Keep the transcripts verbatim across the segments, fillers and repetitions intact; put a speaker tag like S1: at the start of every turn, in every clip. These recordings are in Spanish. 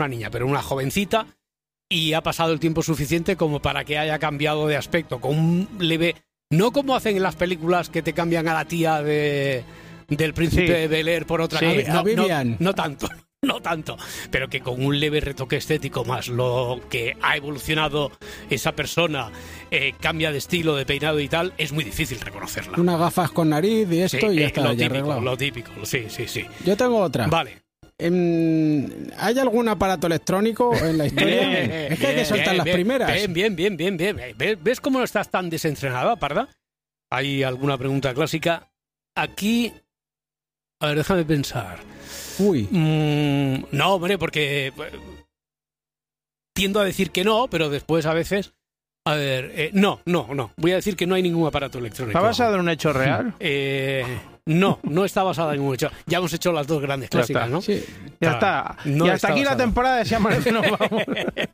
S1: una niña, pero una jovencita, y ha pasado el tiempo suficiente como para que haya cambiado de aspecto, con un leve... No como hacen en las películas que te cambian a la tía de del Príncipe sí. de Bel-Air por otra...
S2: Sí,
S1: no,
S2: no,
S1: no, no tanto. No tanto, pero que con un leve retoque estético más lo que ha evolucionado esa persona, eh, cambia de estilo, de peinado y tal, es muy difícil reconocerla.
S2: Unas gafas con nariz y esto
S1: sí,
S2: y ya
S1: eh,
S2: está,
S1: lo
S2: ya
S1: típico,
S2: arreglado.
S1: lo típico, sí, sí, sí.
S2: Yo tengo otra.
S1: Vale.
S2: ¿Hay algún aparato electrónico en la historia?
S1: Bien,
S2: es que hay que soltar
S1: bien,
S2: las
S1: bien,
S2: primeras.
S1: Bien, bien, bien, bien, bien. ¿Ves, ¿Ves cómo no estás tan desentrenada, Parda? ¿Hay alguna pregunta clásica? Aquí... A ver, déjame pensar.
S2: Uy.
S1: Mm, no, hombre, porque tiendo a decir que no, pero después a veces... A ver, eh, no, no, no. Voy a decir que no hay ningún aparato electrónico.
S3: ¿Está basado en un hecho real?
S1: Eh, no, no está basada en ningún hecho. Ya hemos hecho las dos grandes clásicas, ¿no?
S2: Sí.
S3: Ya está.
S1: No
S3: y hasta
S1: está
S3: aquí
S1: basada.
S3: la temporada de Si Amanece Nos Vamos.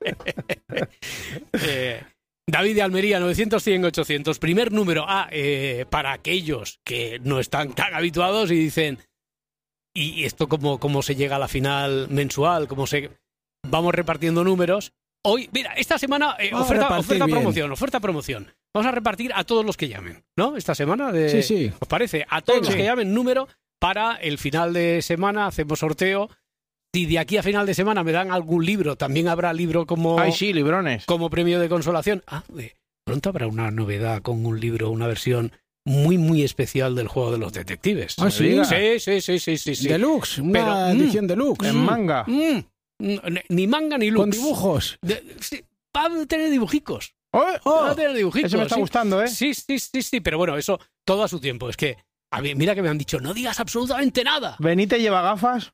S1: eh, David de Almería, novecientos, cien, ochocientos. Primer número A, eh, para aquellos que no están tan habituados y dicen... ¿Y esto cómo, cómo se llega a la final mensual? ¿Cómo se...? Vamos repartiendo números. Hoy, mira, esta semana, eh, oferta, oferta promoción, oferta promoción. Vamos a repartir a todos los que llamen, ¿no? Esta semana. De,
S2: sí, sí.
S1: ¿Os parece? A todos
S2: sí.
S1: los que llamen número para el final de semana, hacemos sorteo. Si de aquí a final de semana me dan algún libro, también habrá libro como...
S3: Ay, sí, librones.
S1: Como premio de consolación. Ah, eh, pronto habrá una novedad con un libro, una versión... muy, muy especial del juego de los detectives.
S2: ¿Ah, sí?
S1: Sí, sí, sí, sí, sí, sí.
S2: Deluxe, una
S1: Pero,
S2: edición
S1: mm,
S2: deluxe.
S3: En manga.
S1: Mm, mm, ni manga ni lux.
S2: Con dibujos.
S1: De, sí, va a tener dibujicos.
S3: Oh, oh,
S1: va a tener dibujicos.
S3: Eso me está
S1: sí.
S3: gustando, ¿eh?
S1: Sí, sí, sí, sí, pero bueno, eso todo a su tiempo. Es que, a mí, mira que me han dicho, no digas absolutamente nada.
S3: ¿Benítez lleva gafas?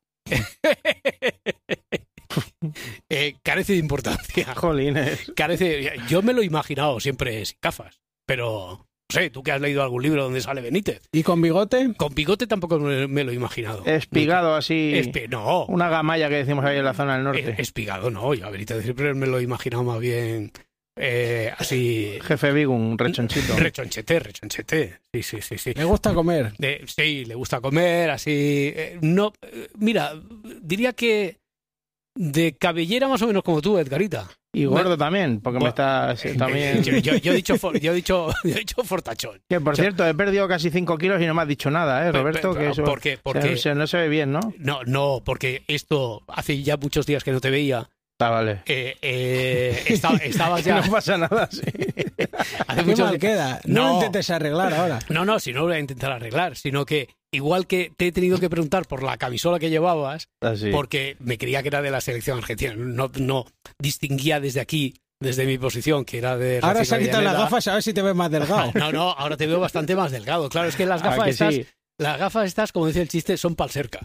S1: eh, carece de importancia.
S3: Jolines.
S1: Carece, yo me lo he imaginado siempre sin gafas, pero... No sé, tú que has leído algún libro donde sale Benítez.
S2: ¿Y con bigote?
S1: Con bigote tampoco me, me lo he imaginado.
S3: Espigado así.
S1: Espi no.
S3: Una gamalla que decimos ahí en la zona del norte.
S1: Espigado no, yo a Benítez siempre me lo he imaginado más bien eh, así...
S3: Jefe Bigum, rechonchito.
S1: Rechonchete, rechonchete. Sí, sí, sí, sí.
S2: Le gusta comer.
S1: De, sí, le gusta comer, así... Eh, no, eh, mira, diría que de cabellera más o menos como tú, Edgarita.
S3: Y gordo
S1: me,
S3: también, porque
S1: bueno,
S3: me está sí, también...
S1: Yo, yo, yo, he dicho for, yo, he dicho, yo he dicho fortachón.
S3: Que, por
S1: yo,
S3: cierto, he perdido casi cinco kilos y no me has dicho nada, ¿eh, Roberto?
S1: Pero,
S3: que eso
S1: ¿por qué? Porque
S3: se, se, no se ve bien, ¿no?
S1: No, no, porque esto hace ya muchos días que no te veía.
S3: Ah, vale.
S1: Eh, eh, estaba, estabas ya...
S3: No pasa nada, sí.
S1: Hace
S2: Qué
S1: muchos...
S2: mal queda. No,
S1: No
S2: lo intentes arreglar ahora.
S1: No, no, si no lo voy a intentar arreglar, sino que igual que te he tenido que preguntar por la camisola que llevabas,
S3: ah, sí.
S1: porque me creía que era de la selección argentina, no, no distinguía desde aquí, desde mi posición, que era de...
S2: Ahora
S1: Racing
S2: se han quitado las
S1: Avellaneda.
S2: gafas a ver si te ves más delgado.
S1: No, no, ahora te veo bastante más delgado. Claro, es que las gafas
S3: ah, que
S1: estas,
S3: sí.
S1: las gafas estas, como dice el chiste, son pal cerca.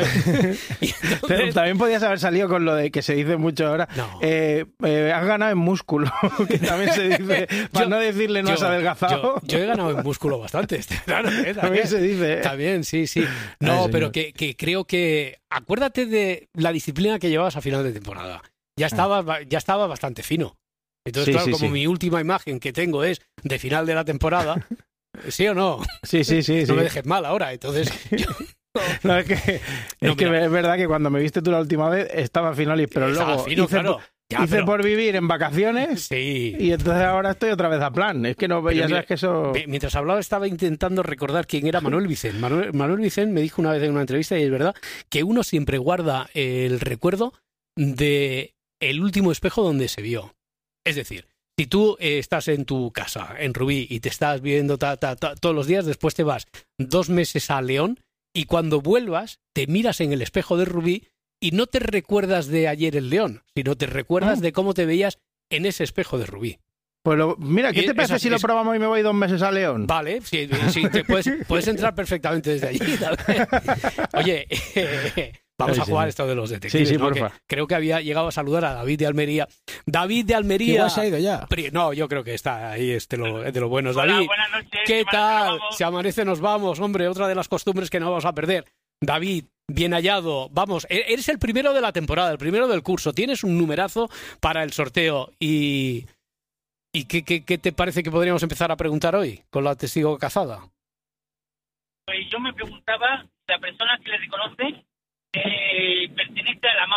S1: Y entonces...
S3: Pero también podías haber salido con lo de que se dice mucho ahora.
S1: No.
S3: Eh, eh, has ganado en músculo, que también se dice, para
S1: Yo-
S3: no decirle no
S1: yo-
S3: has adelgazado.
S1: Yo, yo he ganado en músculo bastante. Claro, eh,
S3: También
S1: también,
S3: se dice. ¿eh?
S1: también, sí, sí. No,
S3: Ay, señor.
S1: pero que, que creo que... Acuérdate de la disciplina que llevabas a final de temporada. Ya estaba, ya estaba bastante fino. Entonces,
S3: Sí,
S1: claro,
S3: sí,
S1: como
S3: sí.
S1: mi última imagen que tengo es de final de la temporada, ¿sí o no?
S3: Sí, sí, sí.
S1: No
S3: sí.
S1: me dejes mal ahora. Entonces, yo-
S3: No, es que,
S1: No,
S3: es, que
S1: mira.
S3: es verdad que cuando me viste tú la última vez estaba finolis, pero
S1: Estaba
S3: luego
S1: fino,
S3: hice,
S1: claro.
S3: por,
S1: Ya,
S3: hice
S1: pero-
S3: por vivir en vacaciones
S1: sí.
S3: y entonces ahora estoy otra vez a plan. Es que no
S1: Pero
S3: ya
S1: mira,
S3: sabes que eso...
S1: Mi- Mientras hablaba estaba intentando recordar quién era Manuel Vicent. Manuel, Manuel Vicent me dijo una vez en una entrevista, y es verdad, que uno siempre guarda el recuerdo de el último espejo donde se vio. Es decir, si tú eh, estás en tu casa, en Rubí, y te estás viendo ta, ta, ta, todos los días, después te vas dos meses a León, y cuando vuelvas te miras en el espejo de Rubí y no te recuerdas de ayer en León, sino te recuerdas
S3: Ah.
S1: de cómo te veías en ese espejo de Rubí.
S3: Pues lo- mira, ¿qué
S1: Y
S3: te parece
S1: esa-
S3: si lo
S1: es-
S3: probamos y me voy dos meses a León?
S1: Vale, sí, sí, te puedes, puedes entrar perfectamente desde allí. ¿sabes? Oye, eh, vamos
S3: Ay,
S1: a jugar
S3: sí.
S1: esto de los detectives.
S3: Sí, sí,
S1: ¿no?
S3: porfa.
S1: Que creo que había llegado a saludar a David de Almería. David de
S2: Que
S1: Almería.
S2: igual se ha ido ya.
S1: Pri- No, yo creo que está ahí, es de lo, de lo bueno.
S4: Hola,
S1: David,
S4: buenas noches.
S1: ¿qué
S4: Si amanece,
S1: tal?
S4: nos vamos.
S1: Si amanece nos vamos, hombre, otra de las costumbres que no vamos a perder. David, bien hallado. Vamos, e- eres el primero de la temporada, el primero del curso. Tienes un numerazo para el sorteo y... ¿Y qué, qué, qué te parece que podríamos empezar a preguntar hoy con la testigo cazada?
S4: Pues yo me preguntaba, la persona que le reconoce eh, pertenece a la mafia,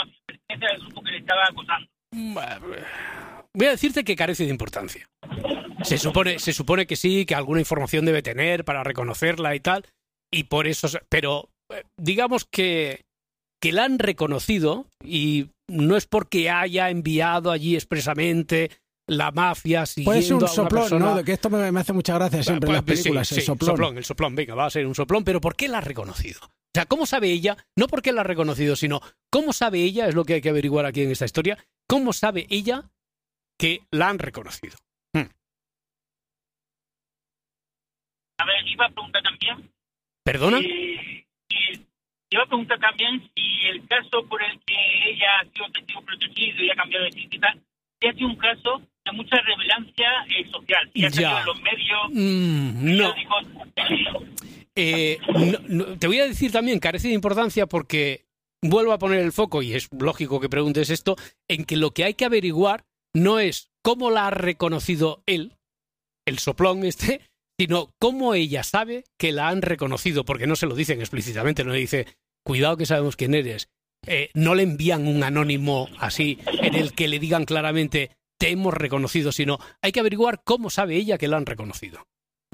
S4: pertenece al grupo que le estaba acosando.
S1: Voy a decirte que carece de importancia. Se supone, se supone que sí, que alguna información debe tener para reconocerla y tal, y por eso... Pero digamos que, que la han reconocido, y no es porque haya enviado allí expresamente la mafia siguiendo
S2: Puede ser un
S1: a una
S2: soplón,
S1: persona...
S2: ¿no? De que esto me, me hace mucha gracia siempre en las
S1: Pues,
S2: películas,
S1: sí,
S2: el
S1: sí,
S2: soplón.
S1: soplón. El soplón, venga, va a ser un soplón, pero ¿por qué la ha reconocido? O sea, ¿cómo sabe ella? No por qué la ha reconocido, sino ¿cómo sabe ella? Es lo que hay que averiguar aquí en esta historia. ¿Cómo sabe ella que la han reconocido? Hmm.
S4: A ver, iba a preguntar también...
S1: ¿Perdona?
S4: Eh, eh, iba a preguntar también si el caso por el que ella ha sido testigo protegido y ha cambiado de sitio y tal, si ha sido un caso de mucha relevancia eh, social. Si ha
S1: Ya.
S4: salido en los medios,
S1: Mm, no.
S4: periódicos...
S1: Eh, no, no. Te voy a decir también, carece de importancia porque vuelvo a poner el foco, y es lógico que preguntes esto, en que lo que hay que averiguar no es cómo la ha reconocido él, el soplón este, sino cómo ella sabe que la han reconocido, porque no se lo dicen explícitamente, no le dice, cuidado que sabemos quién eres. Eh, no le envían un anónimo así en el que le digan claramente te hemos reconocido, sino hay que averiguar cómo sabe ella que la han reconocido.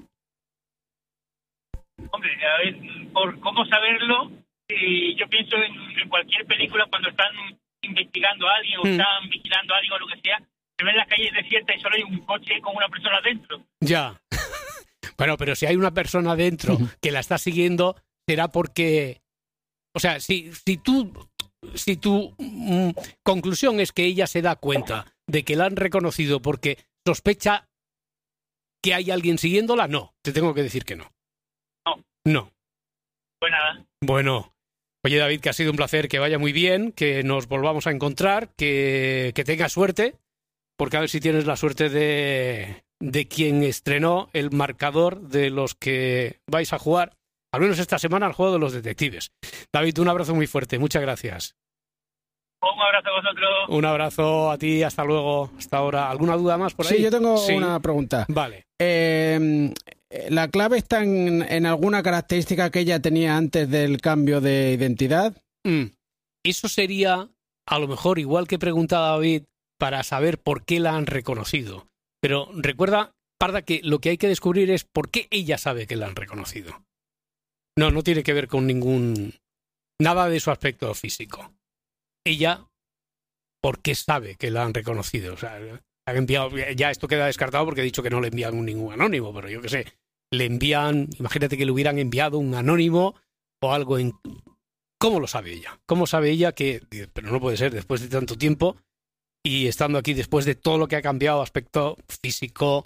S4: Hombre, a ver, por cómo saberlo, eh, yo pienso en, en cualquier película cuando están investigando a alguien o
S1: Mm.
S4: están vigilando a alguien o lo que sea, se ven las calles desiertas y solo hay un coche con una persona dentro.
S1: Ya. Bueno, pero si hay una persona dentro que la está siguiendo, será porque... O sea, si, si tú... Si tu mm, conclusión es que ella se da cuenta de que la han reconocido porque sospecha que hay alguien siguiéndola, no. Te tengo que decir que no.
S4: No.
S1: No.
S4: Pues nada.
S1: Bueno. Oye, David, que ha sido un placer, que vaya muy bien, que nos volvamos a encontrar, que, que tengas suerte, porque a ver si tienes la suerte de, de quien estrenó el marcador de los que vais a jugar, al menos esta semana, al juego de los detectives. David, un abrazo muy fuerte, muchas gracias.
S4: Un abrazo a vosotros.
S1: Un abrazo a ti, hasta luego, hasta ahora. ¿Alguna duda más por ahí?
S2: Sí, yo tengo
S1: Sí.
S2: una pregunta.
S1: Vale.
S2: Eh, ¿La clave está en, en alguna característica que ella tenía antes del cambio de identidad?
S1: Mm. Eso sería, a lo mejor, igual que preguntaba David, para saber por qué la han reconocido. Pero recuerda, Parda, que lo que hay que descubrir es por qué ella sabe que la han reconocido. No, no tiene que ver con ningún... nada de su aspecto físico. Ella, ¿por qué sabe que la han reconocido? O sea, han enviado, ya esto queda descartado porque he dicho que no le envían ningún anónimo, pero yo qué sé, le envían, imagínate que le hubieran enviado un anónimo o algo en... ¿Cómo lo sabe ella? ¿Cómo sabe ella que... Pero no puede ser después de tanto tiempo y estando aquí después de todo lo que ha cambiado, aspecto físico,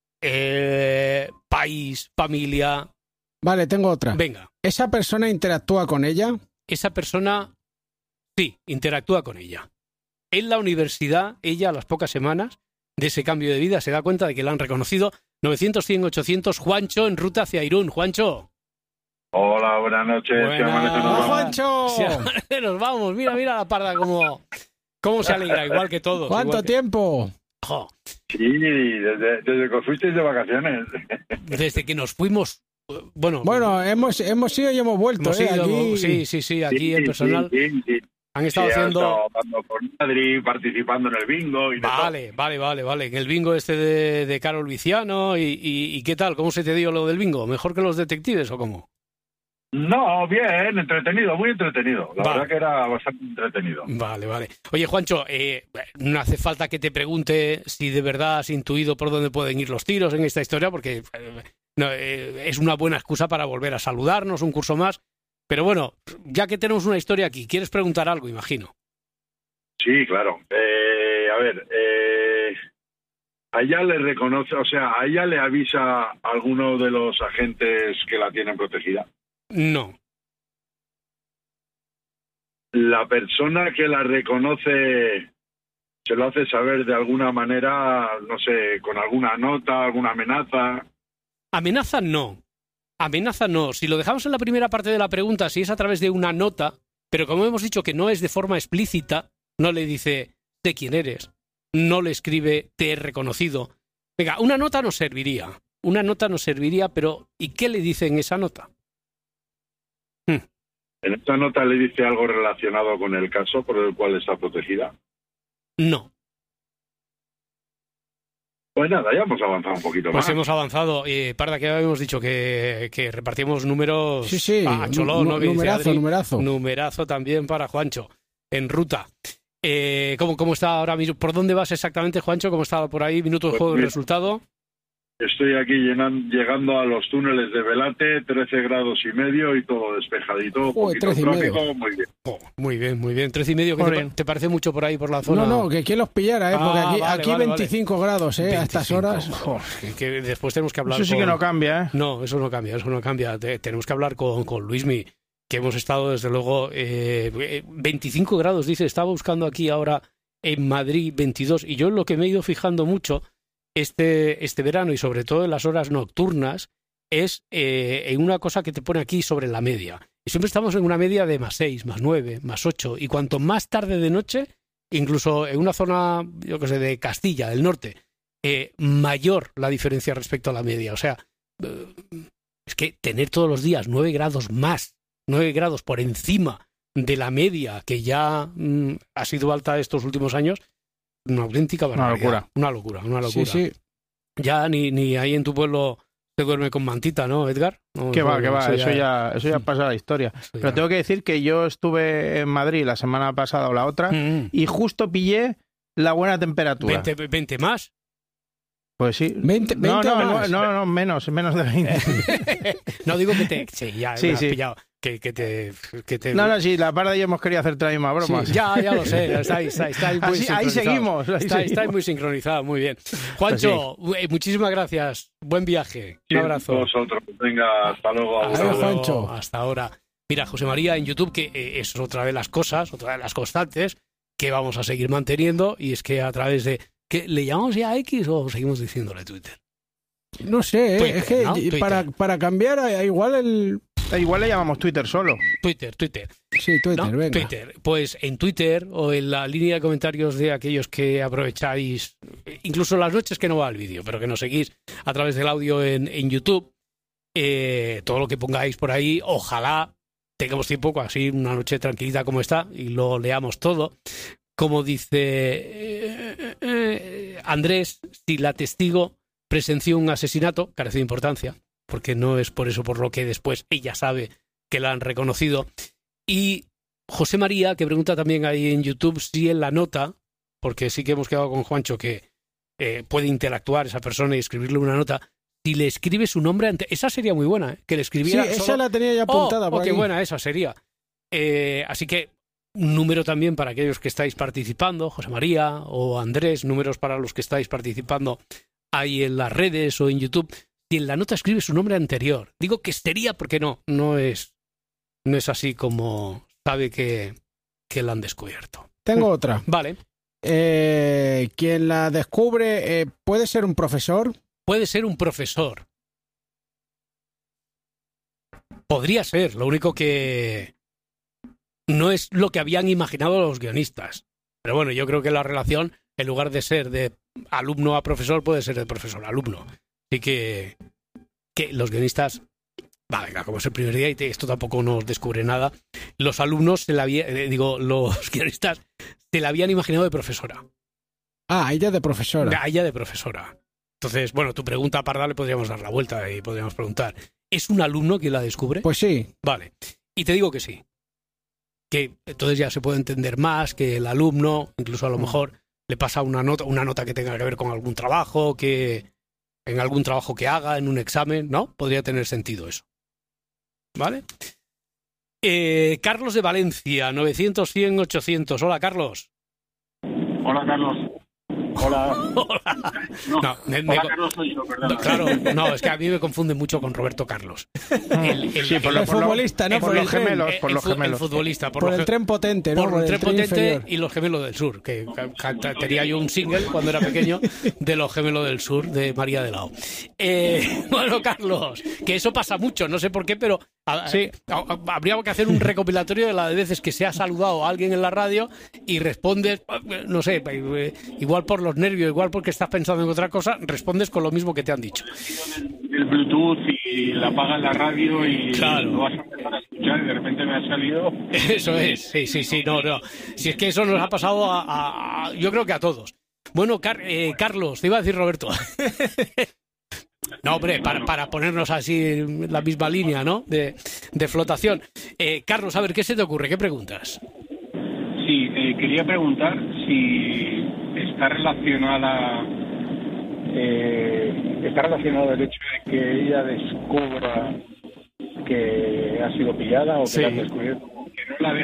S1: eh, país, familia...
S2: Vale, tengo otra.
S1: Venga,
S2: ¿Esa persona interactúa con ella?
S1: esa persona, sí, interactúa con ella. En la universidad, ella a las pocas semanas de ese cambio de vida se da cuenta de que la han reconocido. Novecientos, cien, ochocientos, Juancho en ruta hacia Irún. Juancho.
S5: Hola, buenas noches.
S1: Buenas.
S5: Si amanece, nos
S2: ¡Hola,
S5: vamos.
S2: Juancho!
S1: Sí, amanece, nos vamos. Mira, mira la Parda cómo, cómo se alegra, igual que todos.
S2: ¿Cuánto
S1: igual que-
S2: tiempo?
S1: Jo,
S5: Sí, desde, desde que os fuisteis de vacaciones.
S1: desde que nos fuimos, eh, bueno,
S2: Bueno, hemos, hemos ido y hemos vuelto,
S1: hemos
S2: ¿eh?
S1: ido-
S2: Aquí...
S1: sí, sí, sí, aquí
S5: Sí,
S1: el personal
S5: Sí, sí, sí.
S1: han estado
S5: Sí, ha
S1: haciendo...
S5: estado hablando por Madrid, participando en el bingo y de
S1: Vale, vale, vale, vale. En el bingo este de, de Carol Viciano y, y, y ¿qué tal? ¿Cómo se te dio lo del bingo? ¿Mejor que los detectives o cómo?
S5: todo. No, bien, entretenido, muy entretenido. La
S1: Va.
S5: verdad que era bastante entretenido.
S1: Vale, vale. Oye, Juancho, eh, no hace falta que te pregunte si de verdad has intuido por dónde pueden ir los tiros en esta historia, porque eh, no, eh, es una buena excusa para volver a saludarnos un curso más. Pero bueno, ya que tenemos una historia aquí, ¿quieres preguntar algo, imagino?
S5: Sí, claro. Eh, a ver, eh, a ella le reconoce, o sea, a ella le avisa a alguno de los agentes que la tienen protegida.
S1: No.
S5: La persona que la reconoce se lo hace saber de alguna manera, no sé, con alguna nota, alguna amenaza.
S1: Amenaza no. Amenaza no. Si lo dejamos en la primera parte de la pregunta, si es a través de una nota, pero como hemos dicho que no es de forma explícita, no le dice sé quién eres, no le escribe te he reconocido. Venga, una nota nos serviría. Una nota nos serviría, pero ¿y qué le dice en esa nota?
S5: ¿En esta nota le dice algo relacionado con el caso por el cual está protegida?
S1: No.
S5: Pues nada, ya hemos avanzado un poquito
S1: Pues
S5: más.
S1: hemos avanzado. Eh, Parda, que habíamos dicho que, que repartimos números
S2: Sí, sí,
S1: a Cholón,
S2: nu-
S1: ¿no? Que dice
S2: numerazo,
S1: Adri.
S2: numerazo.
S1: Numerazo también para Juancho, en ruta. Eh, ¿cómo, ¿Cómo está ahora mismo? ¿Por dónde vas exactamente, Juancho? ¿Cómo está por ahí? Minutos de
S5: Pues
S1: juego y
S5: mira,
S1: resultado.
S5: Estoy aquí llenan- llegando a los túneles de Velate, trece grados y medio y todo despejadito,
S2: Joder,
S5: poquito
S2: trece y medio.
S5: tráfico, muy bien.
S1: Oh, muy bien, muy bien. Trece y medio, ¿qué
S3: Muy
S1: te,
S3: bien.
S1: pa- te parece mucho por ahí, por la zona?
S2: No, no, que quien los pillara, ¿eh? Porque
S1: Ah,
S2: aquí,
S1: vale,
S2: aquí
S1: vale,
S2: veinticinco grados, ¿eh? A estas
S1: veinticinco.
S2: horas.
S1: Joder, que, que después tenemos que hablar
S3: Eso sí
S1: con...
S3: que no cambia, ¿eh?
S1: No, eso no cambia, eso no cambia. Te- tenemos que hablar con, con Luismi, que hemos estado, desde luego, eh, veinticinco grados, dice, estaba buscando aquí ahora en Madrid veintidós, y yo en lo que me he ido fijando mucho este, este verano, y sobre todo en las horas nocturnas, es eh, en una cosa que te pone aquí sobre la media. Y siempre estamos en una media de más seis, más nueve, más ocho, y cuanto más tarde de noche, incluso en una zona, yo que sé, de Castilla, del norte, eh, mayor la diferencia respecto a la media. O sea, eh, es que tener todos los días nueve grados más, nueve grados por encima de la media que ya mm, ha sido alta estos últimos años, una auténtica barbaridad.
S3: locura.
S1: Una locura, una locura.
S2: Sí, sí.
S1: Ya ni, ni ahí en tu pueblo se duerme con mantita, ¿no, Edgar? No,
S3: Que
S1: eso-
S3: va, que va, eso ya, eso ya pasa a la historia.
S1: eso
S3: Pero
S1: ya-
S3: tengo que decir que yo estuve en Madrid la semana pasada o la otra
S1: Mm,
S3: y justo pillé la buena temperatura.
S1: veinte, veinte más.
S3: Pues sí.
S2: veinte,
S3: no,
S2: veinte
S3: no,
S2: más.
S3: no, no, no, menos, menos de veinte.
S1: No digo que te... Sí, ya
S3: Sí,
S1: me has
S3: sí.
S1: pillado. Que, que te... Que te
S3: No, no, sí, la Parda y yo hemos querido hacerte la misma broma.
S1: Sí, ya, ya lo sé. Estáis, estáis, estáis muy
S3: Así- ahí
S1: sincronizados.
S3: seguimos, ahí
S1: Estáis,
S3: seguimos.
S1: estáis muy sincronizados, muy bien. Juancho, eh, muchísimas gracias. Buen viaje.
S5: Sí,
S1: Un abrazo.
S5: Vosotros, venga, hasta luego.
S1: Hasta
S2: Adiós,
S1: luego,
S2: Juancho.
S1: hasta ahora. Mira, José María en YouTube, que eh, es otra de las cosas, otra de las constantes que vamos a seguir manteniendo, y es que a través de... ¿qué, ¿Le llamamos ya X o seguimos diciéndole Twitter?
S2: No sé, ¿eh?
S1: Twitter,
S2: es que
S1: ¿no?
S2: y-
S1: Twitter.
S2: para, para cambiar, eh, igual el.
S3: Eh, Igual le llamamos Twitter solo.
S1: Twitter, Twitter.
S2: Sí, Twitter,
S1: ¿no?
S2: venga.
S1: Twitter. Pues en Twitter o en la línea de comentarios de aquellos que aprovecháis, incluso las noches que no va el vídeo, pero que nos seguís a través del audio en, en YouTube, eh, todo lo que pongáis por ahí, ojalá tengamos tiempo, así una noche tranquilita como esta, y lo leamos todo. Como dice eh, eh, Andrés, si la testigo presenció un asesinato, carece de importancia, porque no es por eso por lo que después ella sabe que la han reconocido. Y José María, que pregunta también ahí en YouTube si en la nota, porque sí que hemos quedado con Juancho que eh, puede interactuar esa persona y escribirle una nota, si le escribe su nombre ante... Esa sería muy buena, ¿eh? Que le
S2: Sí,
S1: escribiera...
S2: esa
S1: solo-
S2: la tenía ya apuntada
S1: oh,
S2: por
S1: oh, qué
S2: ahí.
S1: buena esa sería. Eh, así que un número también para aquellos que estáis participando, José María o Andrés, números para los que estáis participando ahí en las redes o en YouTube. Si en la nota escribe su nombre anterior, digo que sería porque no, no es, no es así como sabe que, que la han descubierto.
S2: Tengo otra.
S1: Vale,
S2: Eh, quien la descubre eh, puede ser un profesor.
S1: puede ser un profesor. Podría ser, lo único que no es lo que habían imaginado los guionistas. Pero bueno, yo creo que la relación, en lugar de ser de alumno a profesor, puede ser de profesor a alumno. Así que, que los guionistas, vale, como es el primer día y te- esto tampoco nos descubre nada, los alumnos, se la había- eh, digo, los guionistas se la habían imaginado de profesora.
S2: Ah, ella de profesora.
S1: A ella de profesora. Entonces, bueno, tu pregunta, Parda, le podríamos dar la vuelta y podríamos preguntar, ¿es un alumno quien la descubre?
S2: Pues sí.
S1: Vale. Y te digo que sí. Que entonces ya se puede entender más que el alumno, incluso a lo mejor le pasa una nota, una nota que tenga que ver con algún trabajo, que en algún trabajo que haga, en un examen, ¿no? Podría tener sentido eso. ¿Vale? Eh, Carlos de Valencia, novecientos, cien, ochocientos. Hola, Carlos.
S4: Hola, Carlos. Hola. No,
S1: No, me- me-
S4: hola, Carlos, soy yo, perdón.
S1: No, claro, no, es que a mí me confunde mucho con Roberto Carlos. El, el-
S3: Sí, por
S1: el-
S3: lo-
S2: El
S3: por lo-
S2: futbolista, ¿no?
S1: el-
S3: por
S2: Por
S3: los
S2: el tren.
S3: gemelos,
S1: el-
S3: por los
S1: el fu-
S3: gemelos.
S1: El futbolista, por,
S2: Por
S1: los
S2: el
S1: ge-
S2: tren potente, ¿no?
S1: por el tren potente
S2: inferior.
S1: y los gemelos del sur, que ca- canta- tenía yo un single cuando era pequeño de los gemelos del sur de María de Lao. Eh, bueno, Carlos, que eso pasa mucho, no sé por qué, pero A-
S3: Sí.
S1: a- a- Habría que hacer un recopilatorio de las veces que se ha saludado a alguien en la radio y respondes, no sé, eh, igual por los nervios, igual porque estás pensando en otra cosa, respondes con lo mismo que te han dicho.
S6: El Bluetooth y la apagas la radio y
S1: Claro.
S6: lo vas a empezar a escuchar y de repente me ha salido.
S1: Eso es, sí, sí, sí, no, no. Si es que eso nos ha pasado a, a- a- yo creo que a todos. Bueno, Car- eh, Carlos, te iba a decir Roberto. No, hombre, para, para ponernos así en la misma línea, ¿no? De, de flotación. Eh, Carlos, a ver, ¿qué se te ocurre? ¿Qué preguntas?
S6: Sí, eh, quería preguntar si está relacionada, eh, está relacionado el hecho de que ella descubra que ha sido pillada o que
S1: Sí.
S6: la han descubierto, que no la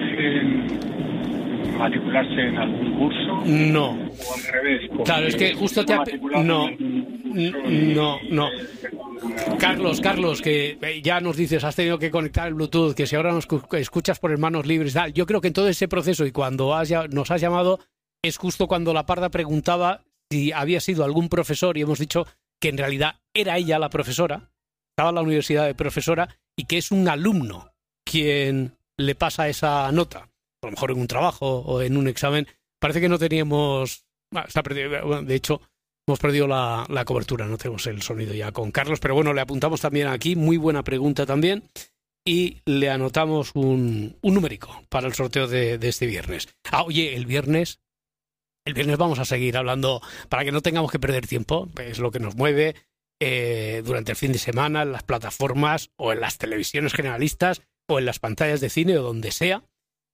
S6: dejen matricularse en algún curso,
S1: No.
S6: o al revés. como
S1: Claro, es que justo te ha...
S6: matriculado
S1: No,
S6: en algún curso y-
S1: no, no. Carlos, Carlos, que eh, ya nos dices, has tenido que conectar el Bluetooth, que si ahora nos cu- escuchas por manos libres, tal. Yo creo que en todo ese proceso y cuando has ya- nos has llamado es justo cuando la Parda preguntaba si había sido algún profesor y hemos dicho que en realidad era ella la profesora, estaba en la universidad de profesora y que es un alumno quien le pasa esa nota, a lo mejor en un trabajo o en un examen. Parece que no teníamos... ah, está perdido. Bueno, de hecho, hemos perdido la, la cobertura, no tenemos el sonido ya con Carlos, pero bueno, le apuntamos también aquí, muy buena pregunta también, y le anotamos un, un numérico para el sorteo de, de este viernes. Ah, oye, el viernes, el viernes vamos a seguir hablando, para que no tengamos que perder tiempo, es lo que nos mueve eh, durante el fin de semana en las plataformas o en las televisiones generalistas o en las pantallas de cine o donde sea,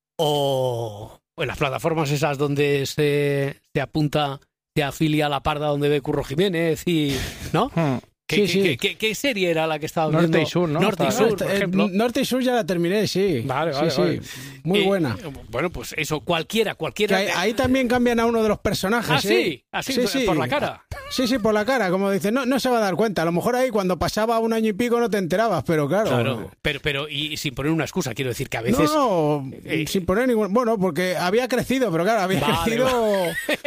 S1: o, o en las plataformas esas donde se, se apunta... se afilia a la Parda donde ve Curro Jiménez y... ¿no?
S3: Hmm.
S1: ¿Qué,
S2: Sí,
S1: qué-
S2: sí.
S1: qué- qué serie era la que estaba
S3: Norte
S1: viendo?
S3: y Sur, ¿no?
S1: Norte y
S3: Estaba-
S1: Sur, por
S2: Eh,
S1: ejemplo.
S2: Norte y Sur ya la terminé, sí.
S1: Vale,
S2: Sí,
S1: vale,
S2: sí.
S1: vale.
S2: Muy
S1: Eh,
S2: buena.
S1: Bueno, pues eso, cualquiera,
S2: Que
S1: cualquiera...
S2: ahí, ahí también cambian a uno de los personajes.
S1: Ah, sí,
S2: ¿eh?
S1: así,
S2: Sí, sí.
S1: por la cara.
S2: Sí, sí, por la cara. Como dice, no, no se va a dar cuenta. A lo mejor ahí cuando pasaba un año y pico no te enterabas, pero claro.
S1: Claro, pero, pero y sin poner una excusa, quiero decir que a veces...
S2: No, no,
S1: Eh,
S2: sin poner ningún... Bueno, porque había crecido, pero claro, había
S1: Vale,
S2: crecido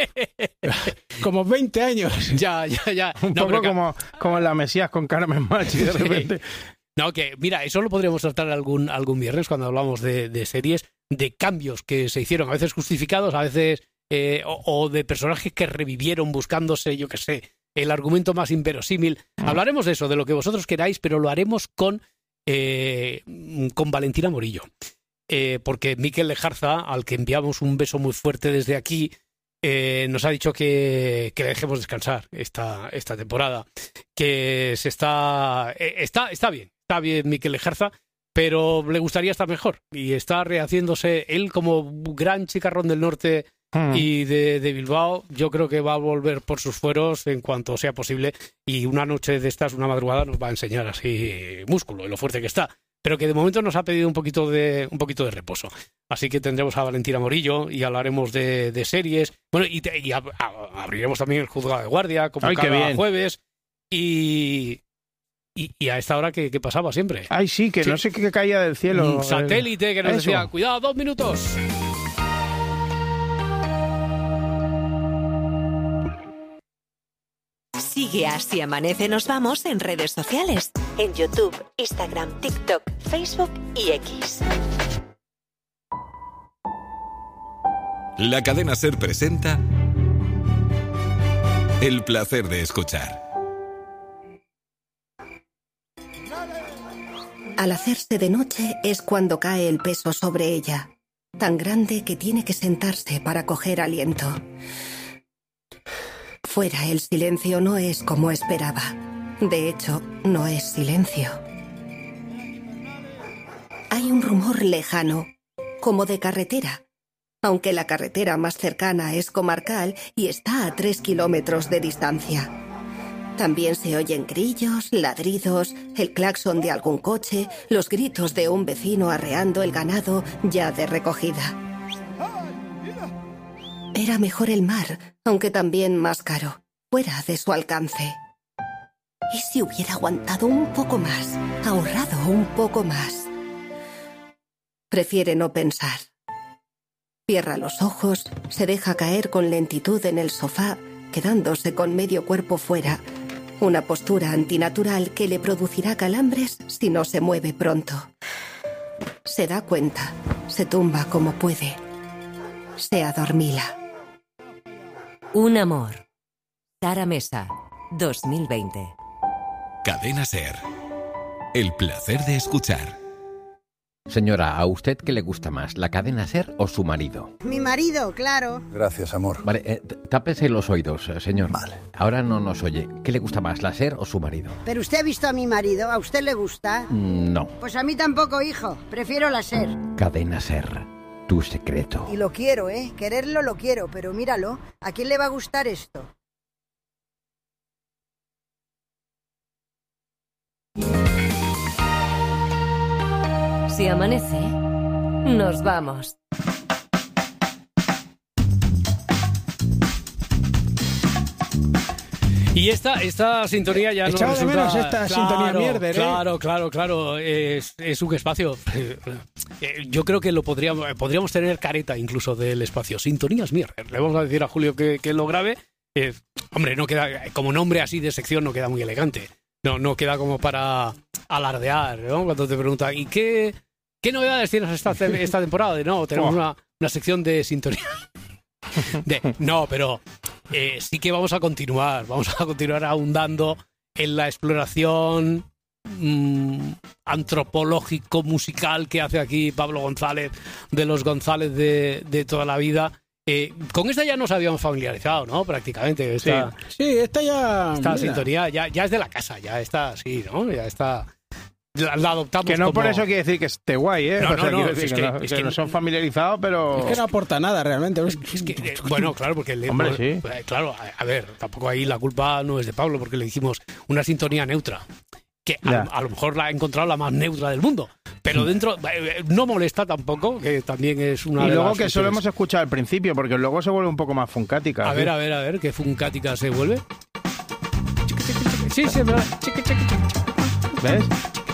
S2: como veinte años.
S1: Ya, ya, ya.
S3: Un
S1: No,
S3: poco
S1: pero que-
S3: como, como en la Mesías con Carmen Machi, de repente.
S1: No, que mira, eso lo podríamos tratar algún, algún viernes cuando hablamos de, de series, de cambios que se hicieron, a veces justificados, a veces... eh, o, o de personajes que revivieron buscándose, yo qué sé, el argumento más inverosímil. Hablaremos de eso, de lo que vosotros queráis, pero lo haremos con, eh, con Valentina Morillo. Eh, porque Miquel Lejarza, al que enviamos un beso muy fuerte desde aquí, eh, nos ha dicho que, que le dejemos descansar esta, esta temporada. Que se está, eh, está... Está bien, está bien Miquel Lejarza, pero le gustaría estar mejor. Y está rehaciéndose él como gran chicarrón del norte
S3: Hmm.
S1: y de, de Bilbao. Yo creo que va a volver por sus fueros en cuanto sea posible. Y una noche de estas, una madrugada, nos va a enseñar así músculo y lo fuerte que está. Pero que de momento nos ha pedido un poquito de, un poquito de reposo. Así que tendremos a Valentina Morillo y hablaremos de, de series. Bueno, y, te- y ab- a- abriremos también el juzgado de guardia, como
S3: Ay, qué
S1: cada
S3: bien.
S1: jueves. Y, y, y a esta hora que, que pasaba siempre.
S3: Ay, sí, que
S1: Sí.
S3: no sé qué caía del cielo.
S1: Un satélite que nos
S3: Eso.
S1: decía, cuidado, dos minutos.
S7: Sigue Así Amanece Nos Vamos en redes sociales. En YouTube, Instagram, TikTok, Facebook y X.
S8: La cadena SER presenta El placer de escuchar.
S9: Al hacerse de noche es cuando cae el peso sobre ella, tan grande que tiene que sentarse para coger aliento. Fuera el silencio no es como esperaba. De hecho, no es silencio. Hay un rumor lejano, como de carretera, aunque la carretera más cercana es comarcal y está a tres kilómetros de distancia. También se oyen grillos, ladridos, el claxon de algún coche, los gritos de un vecino arreando el ganado ya de recogida. Era mejor el mar, aunque también más caro, fuera de su alcance. ¿Y si hubiera aguantado un poco más, ahorrado un poco más? Prefiere no pensar. Cierra los ojos, se deja caer con lentitud en el sofá, quedándose con medio cuerpo fuera, una postura antinatural que le producirá calambres si no se mueve pronto. Se da cuenta, se tumba como puede. Se adormila.
S7: Un amor. Sara Mesa, dos mil veinte.
S8: Cadena SER. El placer de escuchar.
S10: Señora, ¿a usted qué le gusta más, la cadena SER o su marido?
S11: Mi marido, claro.
S12: Gracias, amor.
S10: Vale, eh, tápese los oídos, señor.
S12: Vale.
S10: Ahora no nos oye. ¿Qué le gusta más, la SER o su marido?
S11: ¿Pero usted ha visto a mi marido? ¿A usted le gusta?
S10: Mm, no.
S11: Pues a mí tampoco, hijo. Prefiero la SER.
S10: Cadena SER, tu secreto.
S11: Y lo quiero, ¿eh? Quererlo lo quiero, pero míralo. ¿A quién le va a gustar esto?
S7: Si amanece, nos vamos.
S1: Y esta, esta sintonía ya no
S2: Echaba de
S1: resulta...
S2: menos esta
S1: claro,
S2: sintonía mierder, ¿eh?
S1: Claro, claro, claro. Es, es un espacio... Eh, yo creo que lo podríamos, podríamos tener careta incluso del espacio. Sintonías mierder. Le vamos a decir a Julio que, que lo grabe. Eh, hombre, no queda... Como nombre así de sección no queda muy elegante. No, no queda como para alardear, ¿no? Cuando te preguntan, ¿y qué, qué novedades tienes esta, esta temporada? De no, tenemos oh. una, una sección de sintonía. De, no, pero eh, sí que vamos a continuar, vamos a continuar ahondando en la exploración mmm, antropológico-musical que hace aquí Pablo González, de los González de, de toda la vida. Eh, con esta ya nos habíamos familiarizado, ¿no? Prácticamente. Esta,
S2: sí. sí, esta ya...
S1: Esta mira. sintonía ya, ya es de la casa, ya está así, ¿no? Ya está... La, la adoptamos
S3: que no
S1: como...
S3: por eso quiere decir que esté guay, ¿eh?
S1: No,
S3: o sea,
S1: no, no,
S3: decir
S1: es
S3: que,
S1: que,
S3: no,
S1: es
S3: que
S1: que
S3: no son familiarizados, pero...
S2: Es que no aporta nada realmente.
S1: Es que, eh, bueno, claro, porque... Le,
S3: Hombre, sí.
S1: Eh, claro, a, a ver, tampoco ahí la culpa no es de Pablo, porque le dijimos una sintonía neutra. Que a, a lo mejor la ha encontrado la más neutra del mundo, pero dentro eh, no molesta tampoco, que también es una
S3: y
S1: de
S3: luego
S1: las
S3: que
S1: cuestiones.
S3: solo hemos escuchado al principio, porque luego se vuelve un poco más funcática.
S1: A
S3: ¿sí?
S1: ver, a ver, a ver, ¿qué funcática se vuelve? Sí, sí, es verdad.
S3: ¿Ves?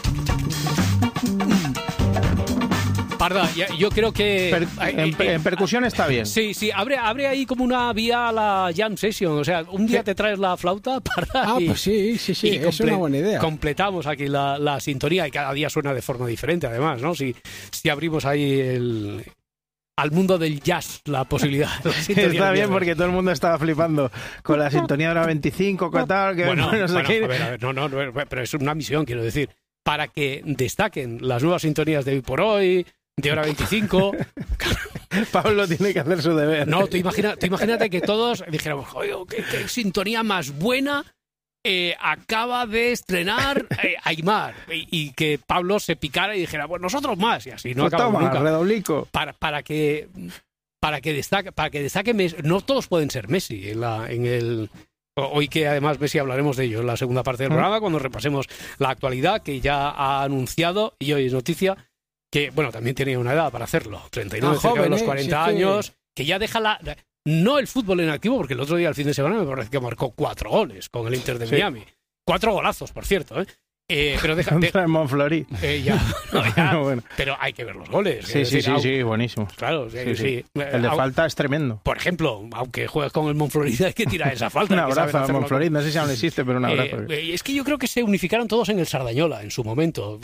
S1: Parda, yo creo que...
S3: Per, en, en percusión está bien.
S1: Sí, sí, abre, abre ahí como una vía a la jam session. O sea, un día te traes la flauta, Parda.
S2: Ah,
S1: y,
S2: pues sí, sí, sí, es
S1: comple-
S2: una buena idea.
S1: Completamos aquí la, la sintonía y cada día suena de forma diferente, además, ¿no? Si, si abrimos ahí el... al mundo del jazz, la posibilidad. La
S3: está bien porque todo el mundo estaba flipando con la sintonía de hora veinticinco, ¿qué tal? Que
S1: bueno,
S3: no sé
S1: bueno,
S3: qué.
S1: a ver, a ver, no, no, no, pero es una misión, quiero decir, para que destaquen las nuevas sintonías de hoy por hoy, de hora veinticinco.
S3: Pablo tiene que hacer su deber.
S1: No, tú, imagina, tú imagínate que todos dijéramos, oye, qué, qué sintonía más buena eh, acaba de estrenar eh, Aymar. Y, y que Pablo se picara y dijera, pues nosotros más, y así no
S3: pues
S1: acabamos
S3: toma,
S1: nunca.
S3: Redoblico.
S1: Para, para que para que destaque, para que destaque Messi. No todos pueden ser Messi en la, en el hoy que además Messi hablaremos de ello en la segunda parte del programa, cuando repasemos la actualidad que ya ha anunciado, y hoy es noticia, que, bueno, también tenía una edad para hacerlo, treinta y nueve,
S2: ah,
S1: cerca
S2: joven,
S1: de los
S2: ¿eh?
S1: cuarenta
S2: sí,
S1: años,
S2: sí.
S1: que ya deja la... No el fútbol en activo, porque el otro día, el fin de semana, me parece que marcó cuatro goles con el Inter de
S3: sí.
S1: Miami. Cuatro golazos, por cierto, ¿eh? Eh, pero deja...
S3: Contra
S1: De,
S3: el Monflori.
S1: eh, ya, no, ya,
S3: bueno.
S1: Pero hay que ver los goles.
S3: Sí, sí, sí, sí, buenísimo.
S1: Claro, sí,
S3: sí, sí.
S1: sí.
S3: El de falta es tremendo.
S1: Por ejemplo, aunque juegues con el Monflorida, hay que tirar esa falta.
S3: Un abrazo al Monflorida, no sé si aún existe, pero un abrazo.
S1: Eh, es que yo creo que se unificaron todos en el Sardañola en su momento.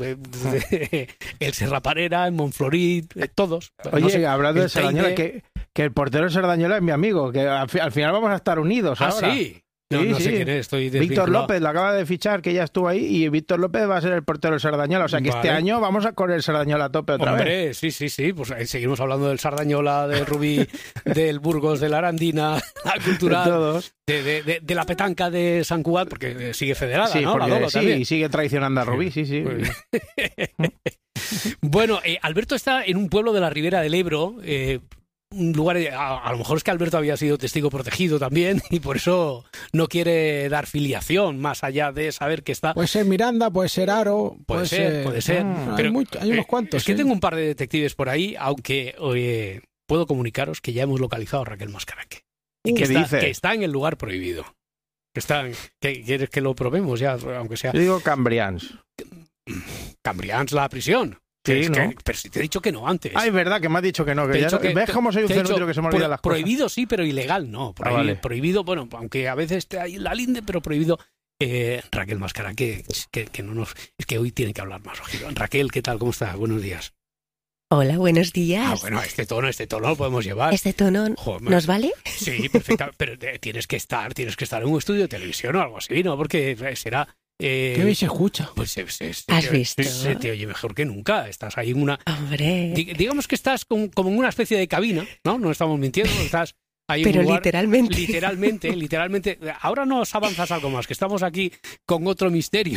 S1: El Serraparera, el Monflorid, todos.
S3: Oye,
S1: no sé,
S3: hablando de Sardañola, que, que el portero de Sardañola es mi amigo, que al, al final vamos a estar unidos
S1: ah,
S3: ahora.
S1: sí. No,
S3: sí,
S1: no
S3: sí.
S1: sé quién es, estoy
S3: Víctor López la acaba de fichar, que ya estuvo ahí, y Víctor López va a ser el portero del Sardañola. O sea que vale. Este año vamos a con el Sardañola a tope otra
S1: Hombre,
S3: vez.
S1: sí, sí, sí. Pues ahí seguimos hablando del Sardañola, del Rubí, del Burgos, de la Arandina, la cultural,
S3: de, todos.
S1: De, de, de, de la petanca de San Cugat, porque sigue federada,
S3: sí,
S1: ¿no?
S3: Porque,
S1: la Dolo
S3: sí,
S1: también.
S3: y sigue traicionando a Rubí, sí, sí.
S1: Bueno, eh, Alberto está en un pueblo de la Ribera del Ebro, eh, un lugar, a, a lo mejor es que Alberto había sido testigo protegido también y por eso no quiere dar filiación más allá de saber que está...
S2: Puede ser Miranda, puede ser Aro...
S1: Puede, puede ser, ser, puede ser.
S2: Mm,
S1: pero
S2: hay, muy, hay unos cuantos.
S1: Es que
S2: ¿eh?
S1: tengo un par de detectives por ahí, aunque eh, puedo comunicaros que ya hemos localizado a Raquel Mascaraque. Y
S3: uh,
S1: que,
S3: ¿qué
S1: está,
S3: dice?
S1: que está en el lugar prohibido. Que está, que, ¿Quieres que lo probemos ya, aunque sea...
S3: Yo digo Cambrians.
S1: Cambrians, la prisión.
S3: Sí, ¿no?
S1: que, pero si te he dicho que no antes.
S3: Ah, es verdad, que me has dicho que no. Que ya, que, ¿ves cómo soy un cerútero que se me olvida las cosas?
S1: Prohibido sí, pero ilegal no. Prohibido, ah, vale. prohibido bueno, aunque a veces esté ahí la linde, pero prohibido. Eh, Raquel Mascara, que, que, que no nos... Es que hoy tiene que hablar más, ojito. Raquel, ¿qué tal? ¿Cómo estás? Buenos días.
S12: Hola, buenos días.
S1: Ah, bueno, este tono, este tono lo podemos llevar.
S12: ¿Este tono
S1: Joder,
S12: nos vale?
S1: Sí, perfectamente. Pero eh, tienes que estar, tienes que estar en un estudio de televisión o algo así, ¿no? Porque será... Eh,
S2: ¿Qué bien se escucha?
S1: Pues se, se, se,
S12: ¿Has
S1: se,
S12: visto?
S1: Se, se te oye mejor que nunca. Estás ahí en una...
S12: Hombre.
S1: Di, digamos que estás con, como en una especie de cabina, ¿no? No estamos mintiendo, estás...
S12: Pero un lugar, literalmente.
S1: Literalmente, literalmente. Ahora nos avanzas algo más, que estamos aquí con otro misterio.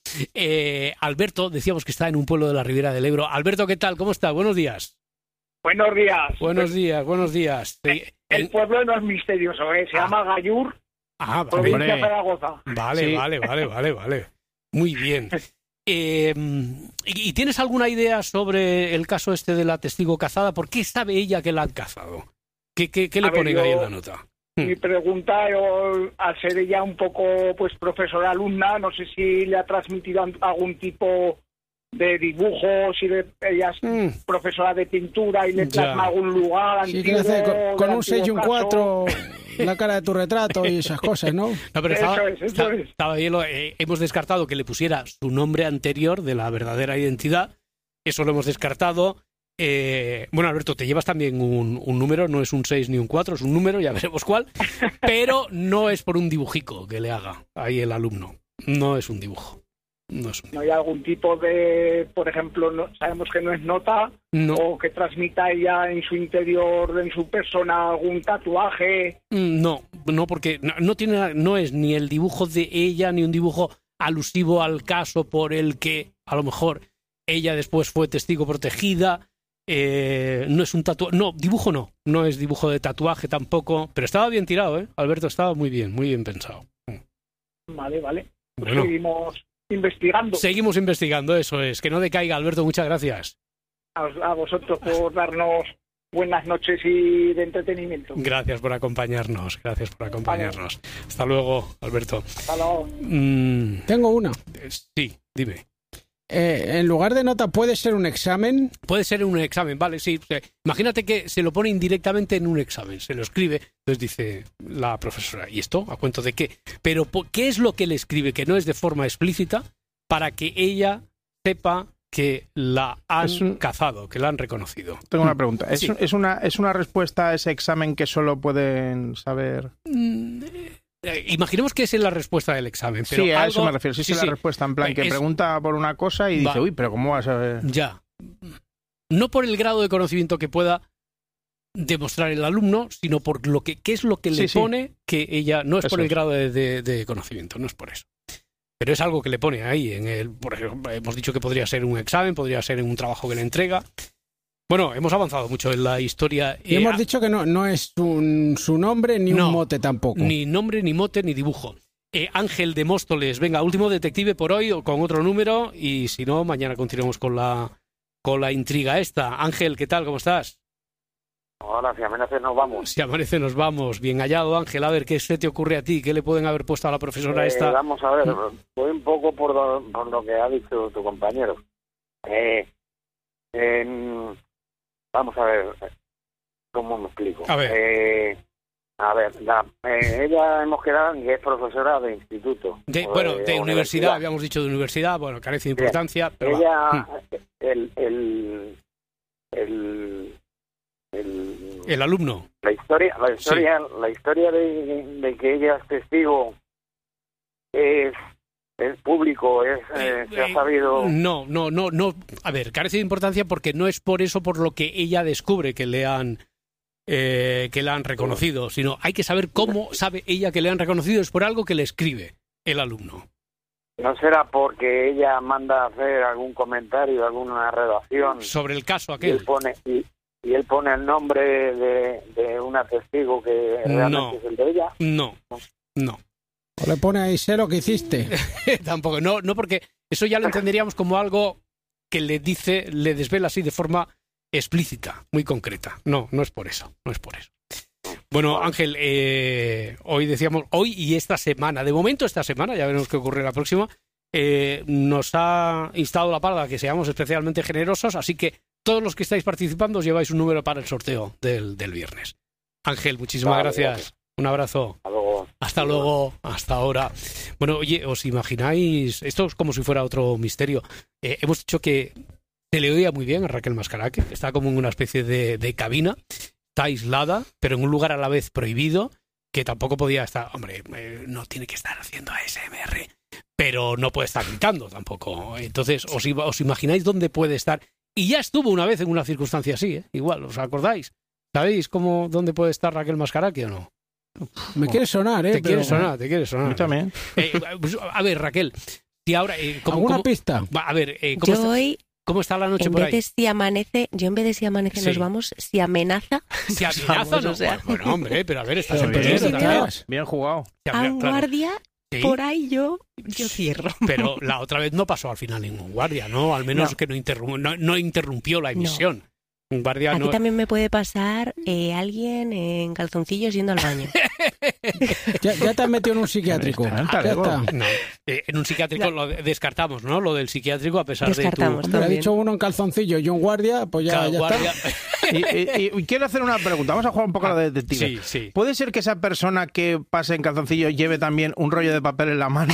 S1: Eh, Alberto, decíamos que está en un pueblo de la Ribera del Ebro. Alberto, ¿qué tal? ¿Cómo estás? Buenos días.
S13: Buenos días.
S1: Buenos días, buenos días.
S13: El, el pueblo no es misterioso, ¿eh? Se ah. llama Gallur,
S1: ah,
S13: provincia
S1: vale.
S13: de Zaragoza.
S1: Vale,
S13: sí.
S1: vale, vale, vale, vale. Muy bien. Eh, ¿Y tienes alguna idea sobre el caso este de la testigo cazada? ¿Por qué sabe ella que la han cazado? ¿Qué, qué, qué le
S13: ver,
S1: ponen
S13: yo,
S1: ahí en la nota?
S13: Mi pregunta, yo, al ser ella un poco pues profesora alumna, no sé si le ha transmitido algún tipo de dibujo, si le, ella es mm. profesora de pintura y le plasma algún lugar
S2: sí,
S13: antiguo.
S2: Hace, con, con un seis y un cuatro, la cara de tu retrato y esas cosas, ¿no?
S1: No, pero estaba,
S13: eso es, eso
S1: está,
S13: es.
S1: Estaba bien, lo, eh, hemos descartado que le pusiera su nombre anterior de la verdadera identidad. Eso lo hemos descartado. Eh, bueno, Alberto, te llevas también un, un número, no es un seis ni un cuatro, es un número, ya veremos cuál, pero no es por un dibujico que le haga ahí el alumno, no es un dibujo. No, es un dibujo.
S13: ¿No hay algún tipo de, por ejemplo, no, sabemos que no es nota,
S1: no.
S13: o que transmita ella en su interior, en su persona, algún tatuaje?
S1: No, no, porque no, no, tiene, no es ni el dibujo de ella, ni un dibujo alusivo al caso por el que a lo mejor ella después fue testigo protegida. Eh, no es un tatuaje, no, dibujo no, no es dibujo de tatuaje tampoco, pero estaba bien tirado, ¿eh? Alberto, estaba muy bien, muy bien pensado.
S13: Vale, vale. Pues
S1: bueno,
S13: seguimos investigando.
S1: Seguimos investigando, eso es. Que no decaiga, Alberto, muchas gracias.
S13: A, a vosotros por darnos buenas noches y de entretenimiento.
S1: Gracias por acompañarnos, gracias por acompañarnos. Vale. Hasta luego, Alberto.
S13: Hasta luego.
S1: Mm,
S2: Tengo una.
S1: Sí, dime.
S2: Eh, en lugar de nota, ¿puede ser un examen?
S1: Puede ser un examen, vale, sí. Imagínate que se lo pone indirectamente en un examen, se lo escribe, entonces dice la profesora, ¿y esto? ¿A cuento de qué? Pero, ¿qué es lo que le escribe? Que no es de forma explícita, para que ella sepa que la han un... cazado, que la han reconocido.
S3: Tengo una pregunta. ¿Es,
S1: sí.
S3: es, una, ¿Es una respuesta a ese examen que solo pueden saber...?
S1: Mm, eh, imaginemos que esa es la respuesta del examen. Pero
S3: sí, a
S1: algo...
S3: eso me refiero. Sí, sí, es sí. la respuesta, en plan, que es... pregunta por una cosa y Va. dice, uy, pero ¿cómo vas a ver?
S1: Ya. No por el grado de conocimiento que pueda demostrar el alumno, sino por lo que qué es lo que le sí, pone sí. que ella... No es eso por el es. grado de, de, de conocimiento, no es por eso. Pero es algo que le pone ahí. En el, por ejemplo, hemos dicho que podría ser un examen, podría ser un trabajo que le entrega. Bueno, hemos avanzado mucho en la historia.
S2: Y eh, hemos dicho que no, no es un, su nombre ni
S1: no,
S2: un mote tampoco.
S1: Ni nombre, ni mote, ni dibujo. Eh, Ángel de Móstoles, venga, último detective por hoy o con otro número y si no, mañana continuamos con la, con la intriga esta. Ángel, ¿qué tal? ¿Cómo estás?
S14: Hola, si amanece nos vamos.
S1: Si amanece nos vamos. Bien hallado, Ángel. A ver, ¿qué se te ocurre a ti? ¿Qué le pueden haber puesto a la profesora
S14: eh,
S1: esta?
S14: Vamos a ver, voy un poco por lo, por lo que ha dicho tu compañero. Eh, eh, vamos a ver, ¿cómo me explico?
S1: A ver.
S14: Eh, a ver, la, eh, ella hemos quedado en que es profesora de instituto.
S1: De, bueno, de, de universidad, universidad, habíamos dicho de universidad, bueno, carece de importancia.
S14: Bien.
S1: Pero
S14: ella,
S1: va.
S14: el, el, el El,
S1: el alumno.
S14: La historia, la historia, sí. la historia de, de que ella es testigo es, es público, es eh, eh, se ha sabido.
S1: No, no, no, no. A ver, carece de importancia porque no es por eso por lo que ella descubre que le han eh, que la han reconocido, sino hay que saber cómo sabe ella que le han reconocido. Es por algo que le escribe el alumno.
S14: ¿No será porque ella manda a hacer algún comentario, alguna redacción
S1: sobre el caso aquel?
S14: Y él pone, y, y él pone el nombre de, de una testigo que realmente
S1: no,
S14: es el de ella.
S1: No, no.
S2: O le pone ahí, sé lo que hiciste.
S1: Tampoco, no, no, porque eso ya lo entenderíamos como algo que le dice, le desvela así de forma explícita, muy concreta. No, no es por eso, no es por eso. Bueno, Ángel, eh, hoy decíamos, hoy y esta semana, de momento esta semana, ya veremos qué ocurre la próxima, eh, nos ha instado la parda que seamos especialmente generosos, así que todos los que estáis participando os lleváis un número para el sorteo del, del viernes. Ángel, muchísimas vale, gracias. Gracias. Un abrazo.
S14: Hasta luego.
S1: Hasta luego, hasta ahora. Bueno, oye, ¿os imagináis? Esto es como si fuera otro misterio. Eh, hemos dicho que se le oía muy bien a Raquel Mascaraque, está como en una especie de, de cabina, está aislada, pero en un lugar a la vez prohibido, que tampoco podía estar, hombre, eh, no tiene que estar haciendo A S M R, pero no puede estar gritando tampoco. Entonces, os, os imagináis dónde puede estar. Y ya estuvo una vez en una circunstancia así, ¿eh? Igual, ¿os acordáis? ¿Sabéis cómo, dónde puede estar Raquel Mascaraque o no?
S2: Me oh, quiere sonar, ¿eh?
S1: Te
S2: pero...
S1: quiere sonar, te quiere sonar.
S3: Yo también.
S1: Eh, pues, a ver, Raquel, si ahora... Eh, ¿cómo,
S2: ¿Alguna
S1: cómo,
S2: pista?
S1: A ver, eh, ¿cómo,
S12: yo
S1: está,
S12: hoy,
S1: ¿cómo está la noche
S12: en
S1: por
S12: vez
S1: ahí?
S12: De si amanece, yo en vez de si amanece
S1: Sí.
S12: nos vamos, si amenaza...
S1: Si amenaza, no.
S12: O sea...
S1: Bueno, hombre, pero a ver, estás
S3: Pero
S1: en
S3: bien,
S1: peligro
S3: bien,
S1: también.
S3: bien jugado.
S12: A un
S1: claro.
S12: guardia,
S1: ¿Sí?
S12: por ahí yo, yo cierro.
S1: Pero la otra vez no pasó al final ningún guardia, ¿no? Al menos
S12: No.
S1: que no, interrum no, no interrumpió la emisión. No. Un guardia
S12: Aquí
S1: no...
S12: también me puede pasar eh, alguien en calzoncillos yendo al baño.
S2: ya, ya te has metido en un psiquiátrico.
S1: Ah,
S2: ya está.
S1: No, eh, en un psiquiátrico lo descartamos, ¿no? Lo del psiquiátrico a pesar
S12: Descartamos,
S1: de tu...
S2: Hombre, ha dicho uno en calzoncillo y un guardia, pues ya,
S1: Cada
S2: ya
S1: guardia...
S2: está.
S3: Y, y, y quiero hacer una pregunta. Vamos a jugar un poco a la detective.
S1: Sí, sí.
S3: ¿Puede ser que esa persona que pase en calzoncillo lleve también un rollo de papel en la mano?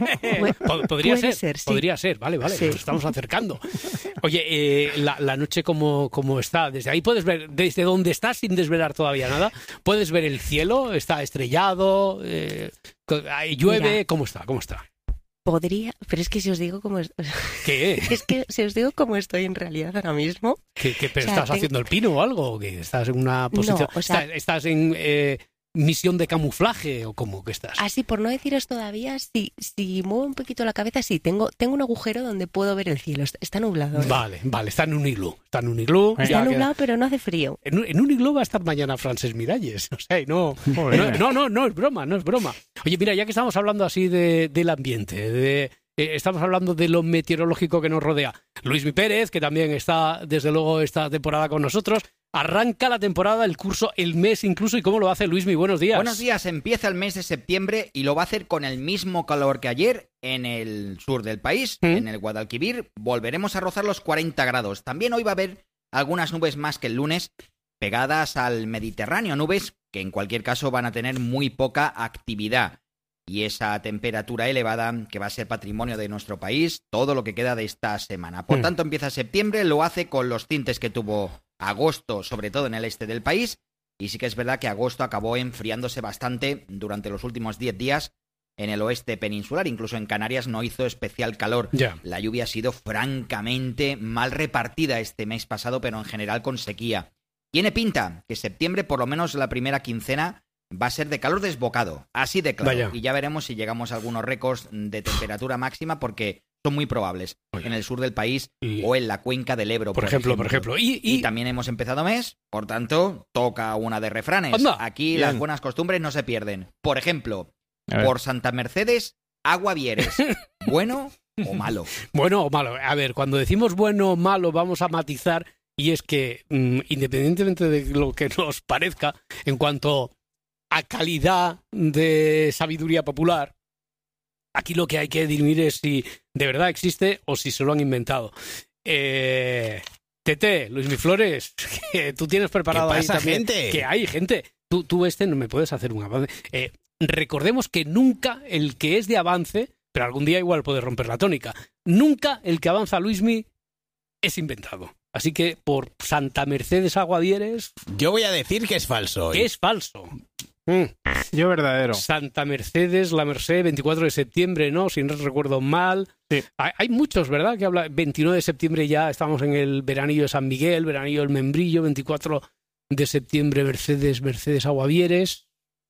S1: Podría ser,
S12: ser, sí.
S1: podría ser, vale, vale,
S12: Sí.
S1: nos estamos acercando. Oye, eh, la, la noche como, como está, desde ahí puedes ver, desde donde estás sin desvelar todavía nada, puedes ver el cielo, está estrellado, eh, llueve,
S12: Mira.
S1: ¿cómo está? ¿Cómo está?
S12: Podría, pero es que si os digo cómo es,
S1: ¿Qué?
S12: es que si os digo cómo estoy en realidad ahora mismo.
S1: ¿Qué, qué pero
S12: O sea,
S1: estás
S12: tengo-
S1: haciendo el pino o algo? ¿O qué? ¿Estás en una posición?
S12: o sea-
S1: ¿Estás, estás en eh, misión de camuflaje o cómo que estás?
S12: Así, por no deciros todavía, si, si muevo un poquito la cabeza, sí, tengo, tengo un agujero donde puedo ver el cielo. Está, está nublado. ¿eh?
S1: Vale, vale, está en un iglú. Está en un iglú.
S12: Está
S1: ya
S12: nublado,
S1: queda-
S12: pero no hace frío.
S1: En un, en un iglú va a estar mañana Frances Miralles. O sea, y no, no,
S3: Joder.
S1: no, no, no es broma, no es broma. Oye, mira, ya que estamos hablando así de, del ambiente, de, eh, estamos hablando de lo meteorológico que nos rodea. Luismi Pérez, que también está, desde luego, esta temporada con nosotros. Arranca la temporada, el curso, el mes incluso. ¿Y cómo lo hace Luismi? Buenos días.
S15: Buenos días, empieza el mes de septiembre y lo va a hacer con el mismo calor que ayer en el sur del país,
S1: ¿Mm?
S15: en el Guadalquivir. Volveremos a rozar los cuarenta grados. También hoy va a haber algunas nubes más que el lunes pegadas al Mediterráneo, nubes que en cualquier caso van a tener muy poca actividad. Y esa temperatura elevada que va a ser patrimonio de nuestro país todo lo que queda de esta semana. Por
S1: Mm.
S15: tanto, empieza septiembre, lo hace con los tintes que tuvo agosto, sobre todo en el este del país. Y sí que es verdad que agosto acabó enfriándose bastante durante los últimos diez días en el oeste peninsular. Incluso en Canarias no hizo especial calor.
S1: Ya.
S15: La lluvia ha sido francamente mal repartida este mes pasado, pero en general con sequía. Tiene pinta que septiembre, por lo menos la primera quincena, va a ser de calor desbocado, así de claro.
S1: Vaya.
S15: Y ya veremos si llegamos a algunos récords de temperatura máxima, porque son muy probables en el sur del país
S1: Y-
S15: o en la cuenca del Ebro,
S1: Por ejemplo, por ejemplo. Y,
S15: Y
S1: y-
S15: también hemos empezado mes, por tanto, toca una de refranes.
S1: Anda.
S15: Aquí
S3: Bien.
S15: las buenas costumbres no se pierden. Por ejemplo,
S3: A ver.
S15: por Santa Mercedes, agua vieres. ¿Bueno o malo?
S1: bueno o malo. A ver, cuando decimos bueno o malo, vamos a matizar. Y es que, mm, independientemente de lo que nos parezca, en cuanto a calidad de sabiduría popular, aquí lo que hay que dirimir es si de verdad existe o si se lo han inventado. Eh, Tete, Luismi Flores, que tú tienes preparado
S2: ¿Qué
S1: ahí
S2: pasa,
S1: también.
S2: gente?
S1: Que hay gente. Tú, tú este no me puedes hacer un avance. Eh, recordemos que nunca el que es de avance, pero algún día igual puede romper la tónica, nunca el que avanza Luismi es inventado. Así que por Santa Mercedes Aguadieres,
S2: Yo voy a decir que es falso hoy.
S1: que es falso. Mm.
S3: Yo verdadero.
S1: Santa Mercedes, la Merced, veinticuatro de septiembre, ¿no? Si no recuerdo mal.
S3: Sí.
S1: Hay, hay muchos, ¿verdad? Que habla. veintinueve de septiembre ya estamos en el veranillo de San Miguel, veranillo del Membrillo, veinticuatro de septiembre Mercedes, Mercedes Aguadieres.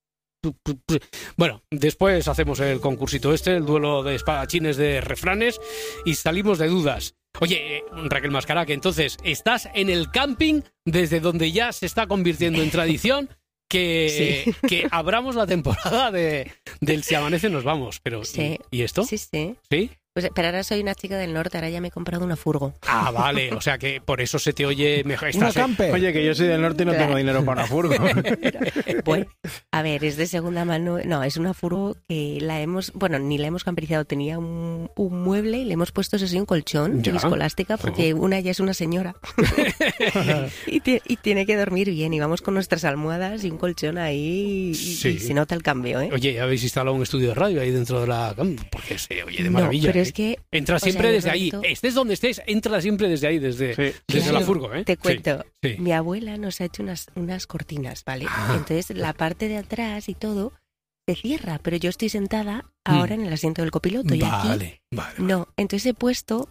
S1: Bueno, después hacemos el concursito este, el duelo de espadachines de refranes y salimos de dudas. Oye, eh, Raquel Mascaraque, entonces, estás en el camping desde donde ya se está convirtiendo en tradición que,
S12: Sí.
S1: que abramos la temporada de, del Si Amanece Nos Vamos. Pero,
S12: Sí.
S1: ¿y, y esto?
S12: Sí, sí.
S1: ¿Sí?
S12: Pues, pero ahora soy una chica del norte, ahora ya me he comprado una furgo.
S1: Ah, vale, o sea que por eso se te oye mejor.
S2: Una
S1: Estás, eh,
S2: camper.
S3: Oye, que yo soy del norte y no
S12: Claro.
S3: tengo dinero para una furgo.
S12: Bueno, a ver, es de segunda mano. No, es una furgo que la hemos, bueno, ni la hemos camperizado. Tenía un, un mueble y le hemos puesto eso sí un colchón
S1: Ya.
S12: y escolástica porque una ya es una señora y, ti- y tiene que dormir bien. Y vamos con nuestras almohadas y un colchón ahí y,
S1: Sí.
S12: y se nota el cambio, ¿eh?
S1: Oye, ¿habéis instalado un estudio de radio ahí dentro de la cam? Porque se oye de
S12: No,
S1: maravilla.
S12: pero es que...
S1: Entra siempre desde ahí. Momento... Estés donde estés, entra siempre desde ahí, desde, sí. desde sí. la furgo, ¿eh?
S12: Te cuento.
S1: Sí. Sí.
S12: Mi abuela nos ha hecho unas, unas cortinas, ¿vale? Ah. Entonces, la parte de atrás y todo se cierra, pero yo estoy sentada ahora mm. en el asiento del copiloto y
S1: vale,
S12: aquí...
S1: Vale,
S12: no, entonces he puesto...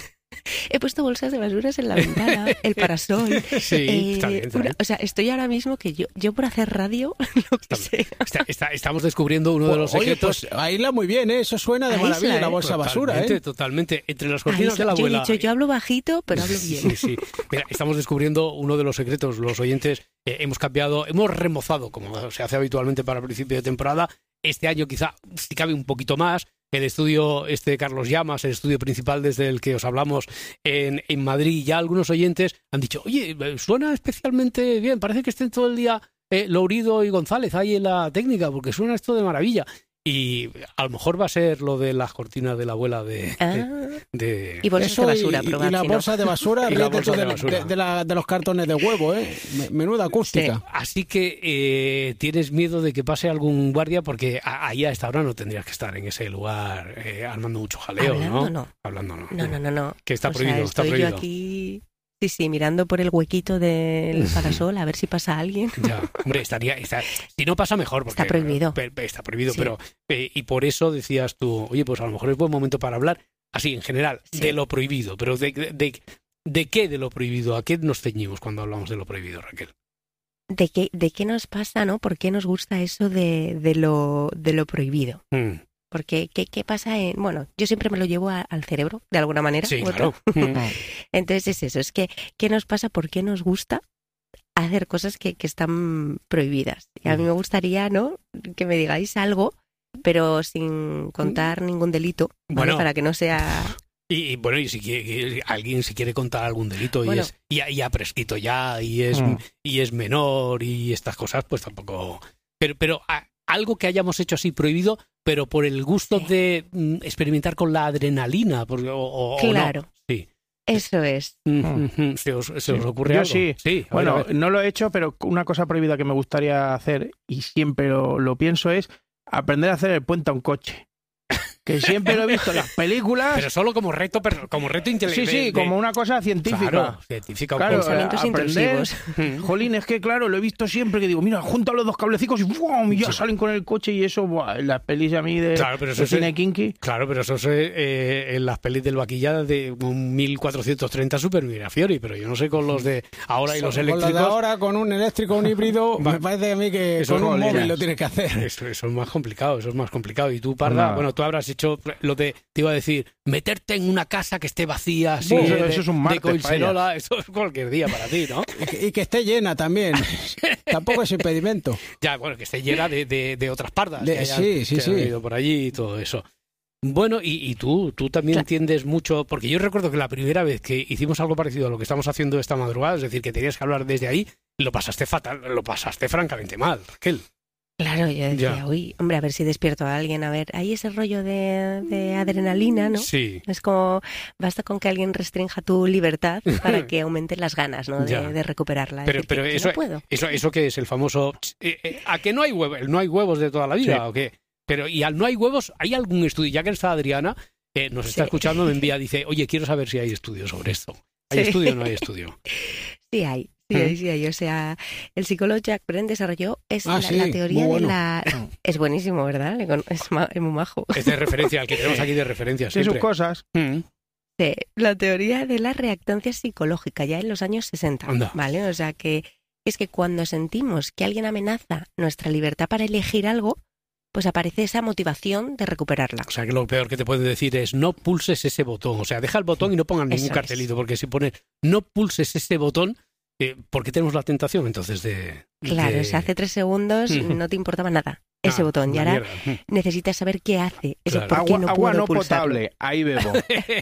S12: He puesto bolsas de basuras en la ventana, el parasol.
S1: Sí, eh, está bien, está bien.
S12: Una, o sea, estoy ahora mismo que yo, yo por hacer radio, lo que sé.
S1: Está, está, estamos descubriendo uno de los
S2: Oye,
S1: secretos.
S2: Pues, aísla muy bien, ¿eh? Eso suena de
S12: Aísla,
S2: maravilla,
S12: ¿eh?
S2: la bolsa de basura,
S1: Totalmente,
S2: ¿eh?
S1: Totalmente, entre las cortinas
S12: Aísla.
S1: de la abuela.
S12: Yo he dicho, yo hablo bajito, pero hablo bien.
S1: Sí, sí. Mira, estamos descubriendo uno de los secretos. Los oyentes eh, hemos cambiado, hemos remozado, como se hace habitualmente para el principio de temporada. Este año quizá, si cabe, un poquito más. El estudio este de Carlos Llamas, el estudio principal desde el que os hablamos en, en Madrid, ya algunos oyentes han dicho, oye, suena especialmente bien, parece que estén todo el día eh, Lourido y González ahí en la técnica, porque suena esto de maravilla. Y a lo mejor va a ser lo de las cortinas de la abuela de...
S12: Ah,
S1: de, de...
S12: Y bolsas
S2: Eso
S12: de basura,
S2: y,
S12: probad,
S2: y la
S12: si no.
S2: bolsa de basura,
S1: y la bolsa de,
S2: de,
S1: basura.
S2: De, de, la, de los cartones de huevo, ¿eh? Menuda acústica.
S1: Sí. Así que eh, tienes miedo de que pase algún guardia, porque a, ahí a esta hora no tendrías que estar en ese lugar eh, armando mucho jaleo,
S12: Hablando,
S1: ¿no?
S12: no.
S1: Hablando no.
S12: No, no, no, no.
S1: Que está
S12: o
S1: prohibido,
S12: sea,
S1: está
S12: estoy
S1: prohibido.
S12: Yo aquí... Sí, sí, mirando por el huequito del parasol a ver si pasa alguien.
S1: Ya, hombre, estaría, está, si no pasa mejor. Porque,
S12: está prohibido.
S1: Pero, está prohibido,
S12: sí.
S1: pero eh, y por eso decías tú, oye, pues a lo mejor es buen momento para hablar, así en general, sí. de lo prohibido. Pero de, de, de, ¿de qué de lo prohibido? ¿A qué nos ceñimos cuando hablamos de lo prohibido, Raquel?
S12: ¿De qué, de qué nos pasa, no? ¿Por qué nos gusta eso de, de, lo, de lo prohibido?
S1: Mm.
S12: Porque, ¿qué, ¿qué pasa en...? Bueno, yo siempre me lo llevo a, al cerebro, de alguna manera.
S1: Sí, claro.
S12: Entonces es eso, es que, ¿qué nos pasa? ¿Por qué nos gusta hacer cosas que, que están prohibidas? Y a mí me gustaría, ¿no?, que me digáis algo, pero sin contar ningún delito, ¿vale?
S1: Bueno.
S12: Para que no sea...
S1: Y, y bueno, y si quiere, alguien si quiere contar algún delito
S12: bueno.
S1: y es y, y ha prescrito ya y es, mm. y es menor y estas cosas, pues tampoco... Pero, pero a, algo que hayamos hecho así prohibido, pero por el gusto sí. de mm, experimentar con la adrenalina. Porque, o, o,
S12: claro.
S1: O no. Sí.
S12: Eso es.
S1: Mm-hmm. ¿Se os, se os ocurre
S3: Yo
S1: algo?
S3: sí.
S1: sí
S3: bueno,
S1: ver, ver.
S3: no lo he hecho, pero una cosa prohibida que me gustaría hacer, y siempre lo, lo pienso, es aprender a hacer el puente a un coche. Que siempre lo he visto en las películas.
S1: Pero solo como reto, como reto intelectual.
S3: Sí, sí, de, como una cosa científica.
S1: Claro, científica.
S12: Claro, pensamientos intrusivos.
S3: Jolín, es que claro, lo he visto siempre que digo, mira, junta los dos cablecicos y ¡bum! Ya sí. salen con el coche y eso, ¡buah! En las pelis a mí de,
S1: claro, pero eso
S3: de cine
S1: es,
S3: kinky.
S1: Claro, pero eso es eh, en las pelis del vaquilla de mil cuatrocientos treinta Super Mirafiori, pero yo no sé con los de ahora y los
S2: con
S1: eléctricos.
S2: Con los de ahora, con un eléctrico, un híbrido, me parece a mí que eso con un móvil lo tienes que hacer.
S1: Eso, eso es más complicado, eso es más complicado. Y tú, Parda, no. bueno, tú habrás hecho lo de, te iba a decir, meterte en una casa que esté vacía, así,
S3: bueno,
S1: de,
S3: eso es un martes
S1: de Coiserola, eso es cualquier día para ti, ¿no?
S2: y, que, y que esté llena también, tampoco es impedimento.
S1: Ya, bueno, que esté llena de, de, de otras pardas
S2: de,
S1: que hayan,
S2: sí, sí,
S1: que
S2: sí.
S1: hayan ido por allí y todo eso. Bueno, y, y tú, tú también claro. entiendes mucho, porque yo recuerdo que la primera vez que hicimos algo parecido a lo que estamos haciendo esta madrugada, es decir, que tenías que hablar desde ahí, lo pasaste fatal, lo pasaste francamente mal, Raquel.
S12: Claro, yo decía, ya. uy, hombre, a ver si despierto a alguien, a ver, hay ese rollo de, de adrenalina, ¿no?
S1: Sí.
S12: Es como, basta con que alguien restrinja tu libertad para que aumenten las ganas, ¿no? De, de recuperarla.
S1: Pero,
S12: decir,
S1: pero
S12: que,
S1: eso,
S12: que no puedo.
S1: eso, eso que es el famoso, eh, eh, ¿a que no hay huevos? ¿No hay huevos de toda la vida sí. o qué? Pero, y al no hay huevos, ¿hay algún estudio? Ya que está Adriana, eh, nos está sí. escuchando, me envía, dice, oye, quiero saber si hay estudios sobre esto. ¿Hay sí. estudio o no hay estudio?
S12: Sí hay. Sí, ¿Mm? sí, sí, o sea, el psicólogo Jack Brent desarrolló es
S2: ah,
S12: la,
S2: sí,
S12: la teoría
S2: bueno.
S12: de la... Es buenísimo, ¿verdad? Es, ma, es muy majo.
S1: Es de referencia, el que tenemos aquí de referencia
S3: siempre.
S1: Sí,
S3: sus cosas.
S1: Mm.
S12: Sí, la teoría de la reactancia psicológica, ya en los años sesenta,
S1: Anda.
S12: ¿vale? O sea, que es que cuando sentimos que alguien amenaza nuestra libertad para elegir algo, pues aparece esa motivación de recuperarla.
S1: O sea, que lo peor que te pueden decir es no pulses ese botón. O sea, deja el botón y no pongan ningún
S12: Eso
S1: cartelito,
S12: es.
S1: porque si pones no pulses ese botón, eh, ¿por qué tenemos la tentación entonces de...?
S12: Claro,
S1: de...
S12: o sea, hace tres segundos
S1: Uh-huh.
S12: no te importaba nada ese
S1: ah,
S12: botón y ahora
S1: mierda.
S12: necesitas saber qué hace. Ese
S1: Claro.
S12: por qué
S3: Agua,
S12: no
S3: agua
S12: puedo
S3: no
S12: pulsarlo.
S3: potable, ahí bebo.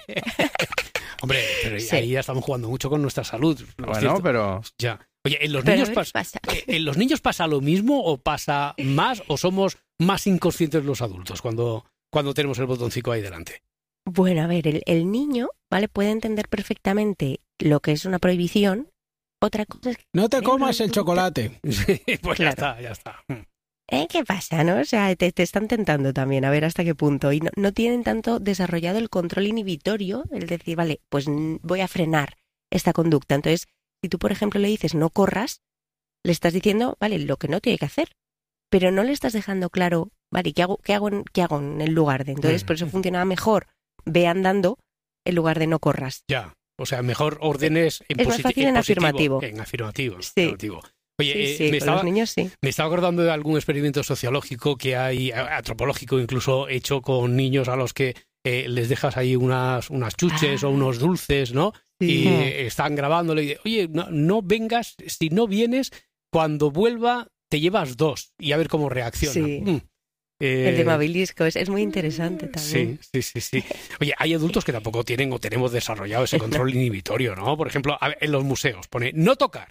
S1: Hombre, pero
S12: Sí.
S1: ahí ya estamos jugando mucho con nuestra salud. ¿no es
S3: Bueno,
S1: cierto?
S3: pero...
S1: Ya. Oye, ¿en los,
S12: Pero
S1: niños
S12: a ver,
S1: pas-
S12: pasa.
S1: eh, ¿en los niños pasa lo mismo o pasa más o somos más inconscientes los adultos cuando, cuando tenemos el botoncito ahí delante?
S12: Bueno, a ver, el, el niño, ¿vale? Puede entender perfectamente lo que es una prohibición. Otra cosa es que...
S2: No te comas el chocolate.
S1: Sí, pues
S12: Claro.
S1: ya está, ya está.
S12: ¿Eh? ¿Qué pasa, no? O sea, te, te están tentando también, a ver hasta qué punto. Y no, no tienen tanto desarrollado el control inhibitorio, el decir, vale, pues voy a frenar esta conducta. Entonces, si tú, por ejemplo, le dices no corras, le estás diciendo, vale, lo que no tiene que hacer, pero no le estás dejando claro, vale, ¿qué hago, qué hago, en, qué hago en el lugar de? Entonces, por eso funcionaba mejor, ve andando en lugar de no corras.
S1: Ya, o sea, mejor órdenes en
S12: es
S1: positivo.
S12: más fácil en, en afirmativo.
S1: En afirmativo, en
S12: sí.
S1: afirmativo. Oye,
S12: sí,
S1: eh,
S12: sí,
S1: me,
S12: con
S1: estaba,
S12: los niños, sí.
S1: me estaba acordando de algún experimento sociológico que hay, antropológico incluso, hecho con niños a los que eh, les dejas ahí unas, unas chuches ah. o unos dulces, ¿no? Sí. Y eh, están grabándole y de, oye, no, no vengas, si no vienes, cuando vuelva te llevas dos y a ver cómo reacciona.
S12: Sí.
S1: Mm.
S12: Eh, el de Mabilisco es, es muy interesante también.
S1: Sí, sí, sí, sí. Oye, hay adultos que tampoco tienen o tenemos desarrollado ese control inhibitorio, ¿no? Por ejemplo, en los museos pone no tocar.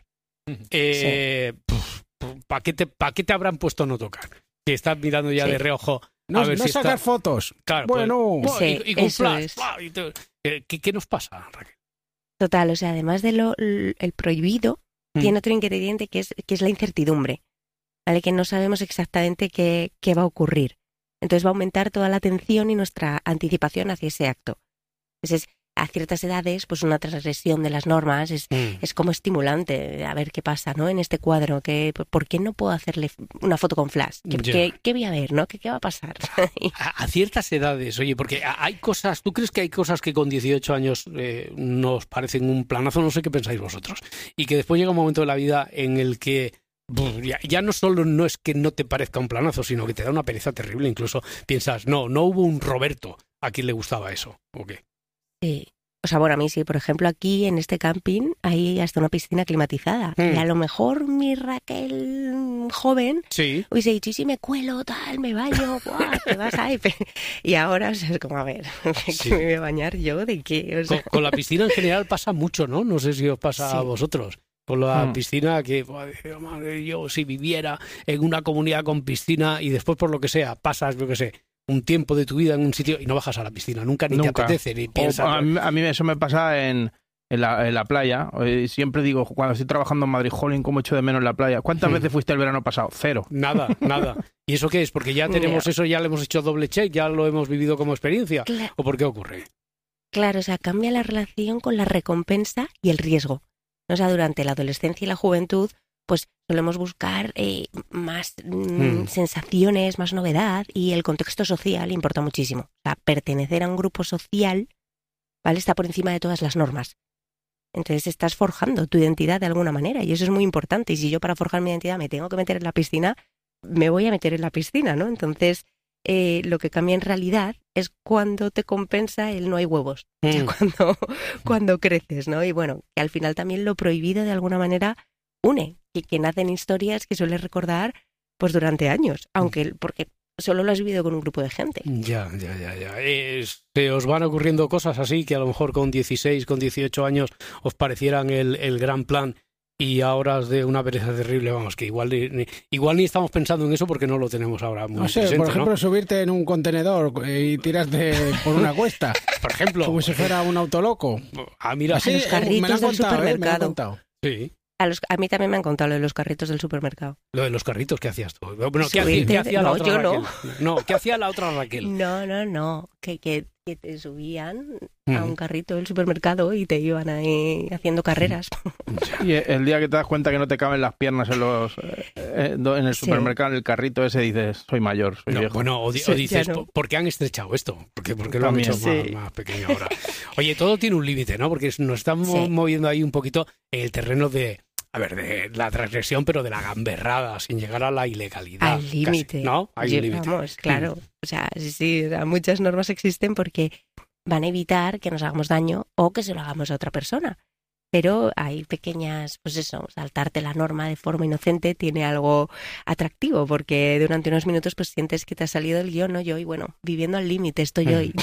S1: Eh, sí. ¿Para qué, te, ¿Para qué te habrán puesto no tocar? Que estás mirando ya sí. de reojo.
S2: No,
S1: a ver
S2: no
S1: si
S2: sacar
S1: está...
S2: fotos.
S1: Claro,
S2: bueno,
S1: pues,
S12: sí,
S1: y, y con
S12: eso
S1: flash.
S12: es.
S1: Y te... ¿Qué, ¿Qué nos pasa, Raquel?
S12: Total, o sea, además de lo el prohibido, mm. tiene otro ingrediente que es, que es la incertidumbre, ¿vale? Que no sabemos exactamente qué, qué va a ocurrir. Entonces va a aumentar toda la atención y nuestra anticipación hacia ese acto. Entonces, a ciertas edades, pues una transgresión de las normas es, mm. es como estimulante, a ver qué pasa, ¿no? En este cuadro, que, ¿por qué no puedo hacerle una foto con flash? ¿Qué, ¿qué, qué voy a ver, no? ¿Qué, qué va a pasar?
S1: a, a ciertas edades, oye, porque hay cosas, ¿tú crees que hay cosas que con dieciocho años eh, nos parecen un planazo? No sé qué pensáis vosotros. Y que después llega un momento de la vida en el que Buf, ya, ya no solo no es que no te parezca un planazo, sino que te da una pereza terrible. Incluso piensas, no, no hubo un Roberto a quien le gustaba eso, ¿o qué?
S12: Sí. O sea, bueno, a mí sí, por ejemplo, aquí en este camping hay hasta una piscina climatizada. Mm. Y a lo mejor mi Raquel joven
S1: sí.
S12: hubiese dicho, y si me cuelo, tal, me baño, ¡buah! Te vas ahí. Y ahora, o sea, es como, a ver,
S1: sí.
S12: ¿qué me voy a bañar yo? ¿De qué? O sea...
S1: con, con la piscina en general pasa mucho, ¿no? No sé si os pasa sí. a vosotros. Con la mm. piscina, que madre, yo si viviera en una comunidad con piscina y después por lo que sea pasas, yo qué sé, un tiempo de tu vida en un sitio y no bajas a la piscina, nunca ni nunca. te apetece ni piensas.
S3: A mí, a mí eso me pasa en, en, la, en la playa. Siempre digo, cuando estoy trabajando en Madrid, jolín, cómo echo de menos la playa. ¿Cuántas mm. veces fuiste el verano pasado? Cero.
S1: Nada, nada. ¿Y eso qué es? Porque ya tenemos yeah. eso, ya le hemos hecho doble check, ya lo hemos vivido como experiencia.
S12: Claro.
S1: ¿O por qué ocurre?
S12: Claro, o sea, cambia la relación con la recompensa y el riesgo. O sea, durante la adolescencia y la juventud, pues solemos buscar eh, más mm, mm. sensaciones, más novedad, y el contexto social importa muchísimo. O sea, pertenecer a un grupo social, ¿vale? Está por encima de todas las normas. Entonces estás forjando tu identidad de alguna manera, y eso es muy importante. Y si yo para forjar mi identidad me tengo que meter en la piscina, me voy a meter en la piscina, ¿no? Entonces, eh, lo que cambia en realidad es cuando te compensa el no hay huevos, mm. o sea, cuando, cuando creces, ¿no? Y bueno, que al final también lo prohibido de alguna manera une, que, que nacen historias que sueles recordar pues durante años, aunque porque solo lo has vivido con un grupo de gente.
S1: Ya, ya, ya, ya. Es, se os van ocurriendo cosas así que a lo mejor con dieciséis, con dieciocho años os parecieran el, el gran plan. Y ahora es de una pereza terrible, vamos, que igual ni, igual ni estamos pensando en eso porque no lo tenemos ahora muy
S2: no sé,
S1: presente,
S2: por ejemplo,
S1: ¿no?
S2: Subirte en un contenedor y tirarte por una cuesta.
S1: Por ejemplo.
S2: Como si fuera un autoloco.
S1: Ah, mira.
S12: Así, los carritos
S2: me lo han
S12: del
S2: contado,
S12: supermercado.
S2: ¿eh? Me lo han contado.
S1: Sí.
S12: A, los, a mí también me han contado lo de los carritos del supermercado.
S1: Lo de los carritos, ¿qué hacías tú? Bueno, ¿qué,
S12: Subirte,
S1: hacía, ¿qué hacía
S12: no,
S1: la otra
S12: yo
S1: Raquel?
S12: no.
S1: No, ¿qué hacía la otra Raquel?
S12: No, no, no. Que, que, que te subían mm. a un carrito del supermercado y te iban ahí haciendo carreras.
S3: Y el día que te das cuenta que no te caben las piernas en los eh, en el supermercado, sí. en el carrito ese, dices, soy mayor, soy
S1: no,
S3: viejo.
S1: Bueno, o, sí, o dices, no. ¿por qué han estrechado esto? ¿Por qué, por qué lo han hecho sí. más, más pequeño ahora? Oye, todo tiene un límite, ¿no? Porque nos estamos sí. moviendo ahí un poquito en el terreno de... A ver, de la transgresión, pero de la gamberrada, sin llegar a la ilegalidad.
S12: Al límite.
S1: ¿No? Hay un límite.
S12: Vamos, claro. Mm. O sea, sí, sí, o sea, muchas normas existen porque van a evitar que nos hagamos daño o que se lo hagamos a otra persona. Pero hay pequeñas, pues eso, saltarte la norma de forma inocente tiene algo atractivo, porque durante unos minutos pues sientes que te ha salido el guión, ¿no? Yo, y bueno, viviendo al límite estoy mm. hoy.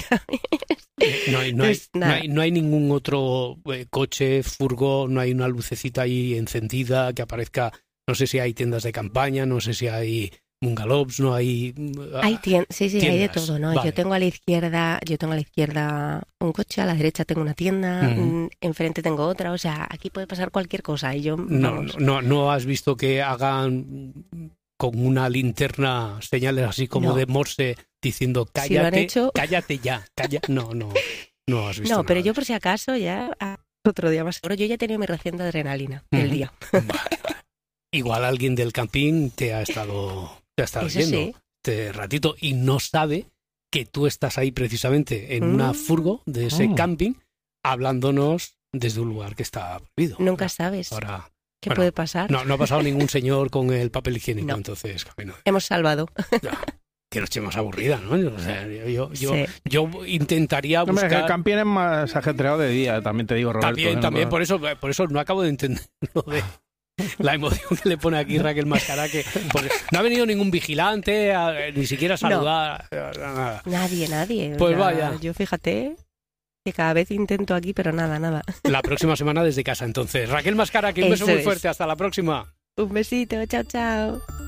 S1: No hay, no, hay, no, hay, no hay ningún otro eh, coche, furgo, no hay una lucecita ahí encendida que aparezca, no sé si hay tiendas de campaña, no sé si hay bungalows, no hay... Uh,
S12: hay tien- sí, sí,
S1: tiendas.
S12: Hay de todo, ¿no?
S1: Vale.
S12: Yo tengo a la izquierda, yo tengo a la izquierda un coche, a la derecha tengo una tienda, uh-huh. enfrente tengo otra, o sea, aquí puede pasar cualquier cosa y yo...
S1: No, no, no has visto que hagan con una linterna, señales así como
S12: No.
S1: de Morse, diciendo cállate,
S12: Si lo han hecho-
S1: cállate ya, calla. No, no, no has visto
S12: No, pero
S1: nada.
S12: yo por si acaso ya ah, otro día más seguro. Yo ya he tenido mi ración de adrenalina del
S1: Ujú.
S12: día.
S1: Igual alguien del camping te ha estado, te ha estado
S12: Eso
S1: viendo
S12: sí.
S1: este ratito y no sabe que tú estás ahí precisamente en una
S12: Mm.
S1: furgo de ese
S12: Mm.
S1: camping hablándonos desde un lugar que está prohibido.
S12: Nunca sabes
S1: Ahora,
S12: qué
S1: bueno,
S12: puede pasar.
S1: No, no ha pasado ningún señor con el papel higiénico,
S12: No.
S1: entonces, bueno,
S12: Hemos salvado.
S1: qué noche más aburrida, ¿no? O sea, yo, yo,
S12: Sí.
S1: yo intentaría
S3: Hombre, es que
S1: buscar...
S3: el camping es más ajetreado de día, también te digo, Roberto.
S1: También,
S3: ¿eh? No
S1: también,
S3: puedo-
S1: por eso, por eso no acabo de entender lo de la emoción que le pone aquí Raquel Mascará, que porque no ha venido ningún vigilante, a- ni siquiera a saludar, a- nada.
S12: Nadie, nadie. O
S1: Pues
S12: sea,
S1: vaya.
S12: Yo fíjate que cada vez intento aquí, pero nada, nada.
S1: La próxima semana desde casa, entonces. Raquel Mascará, que un beso
S12: Eso
S1: muy
S12: es.
S1: fuerte, hasta la próxima.
S12: Un besito, chao, chao.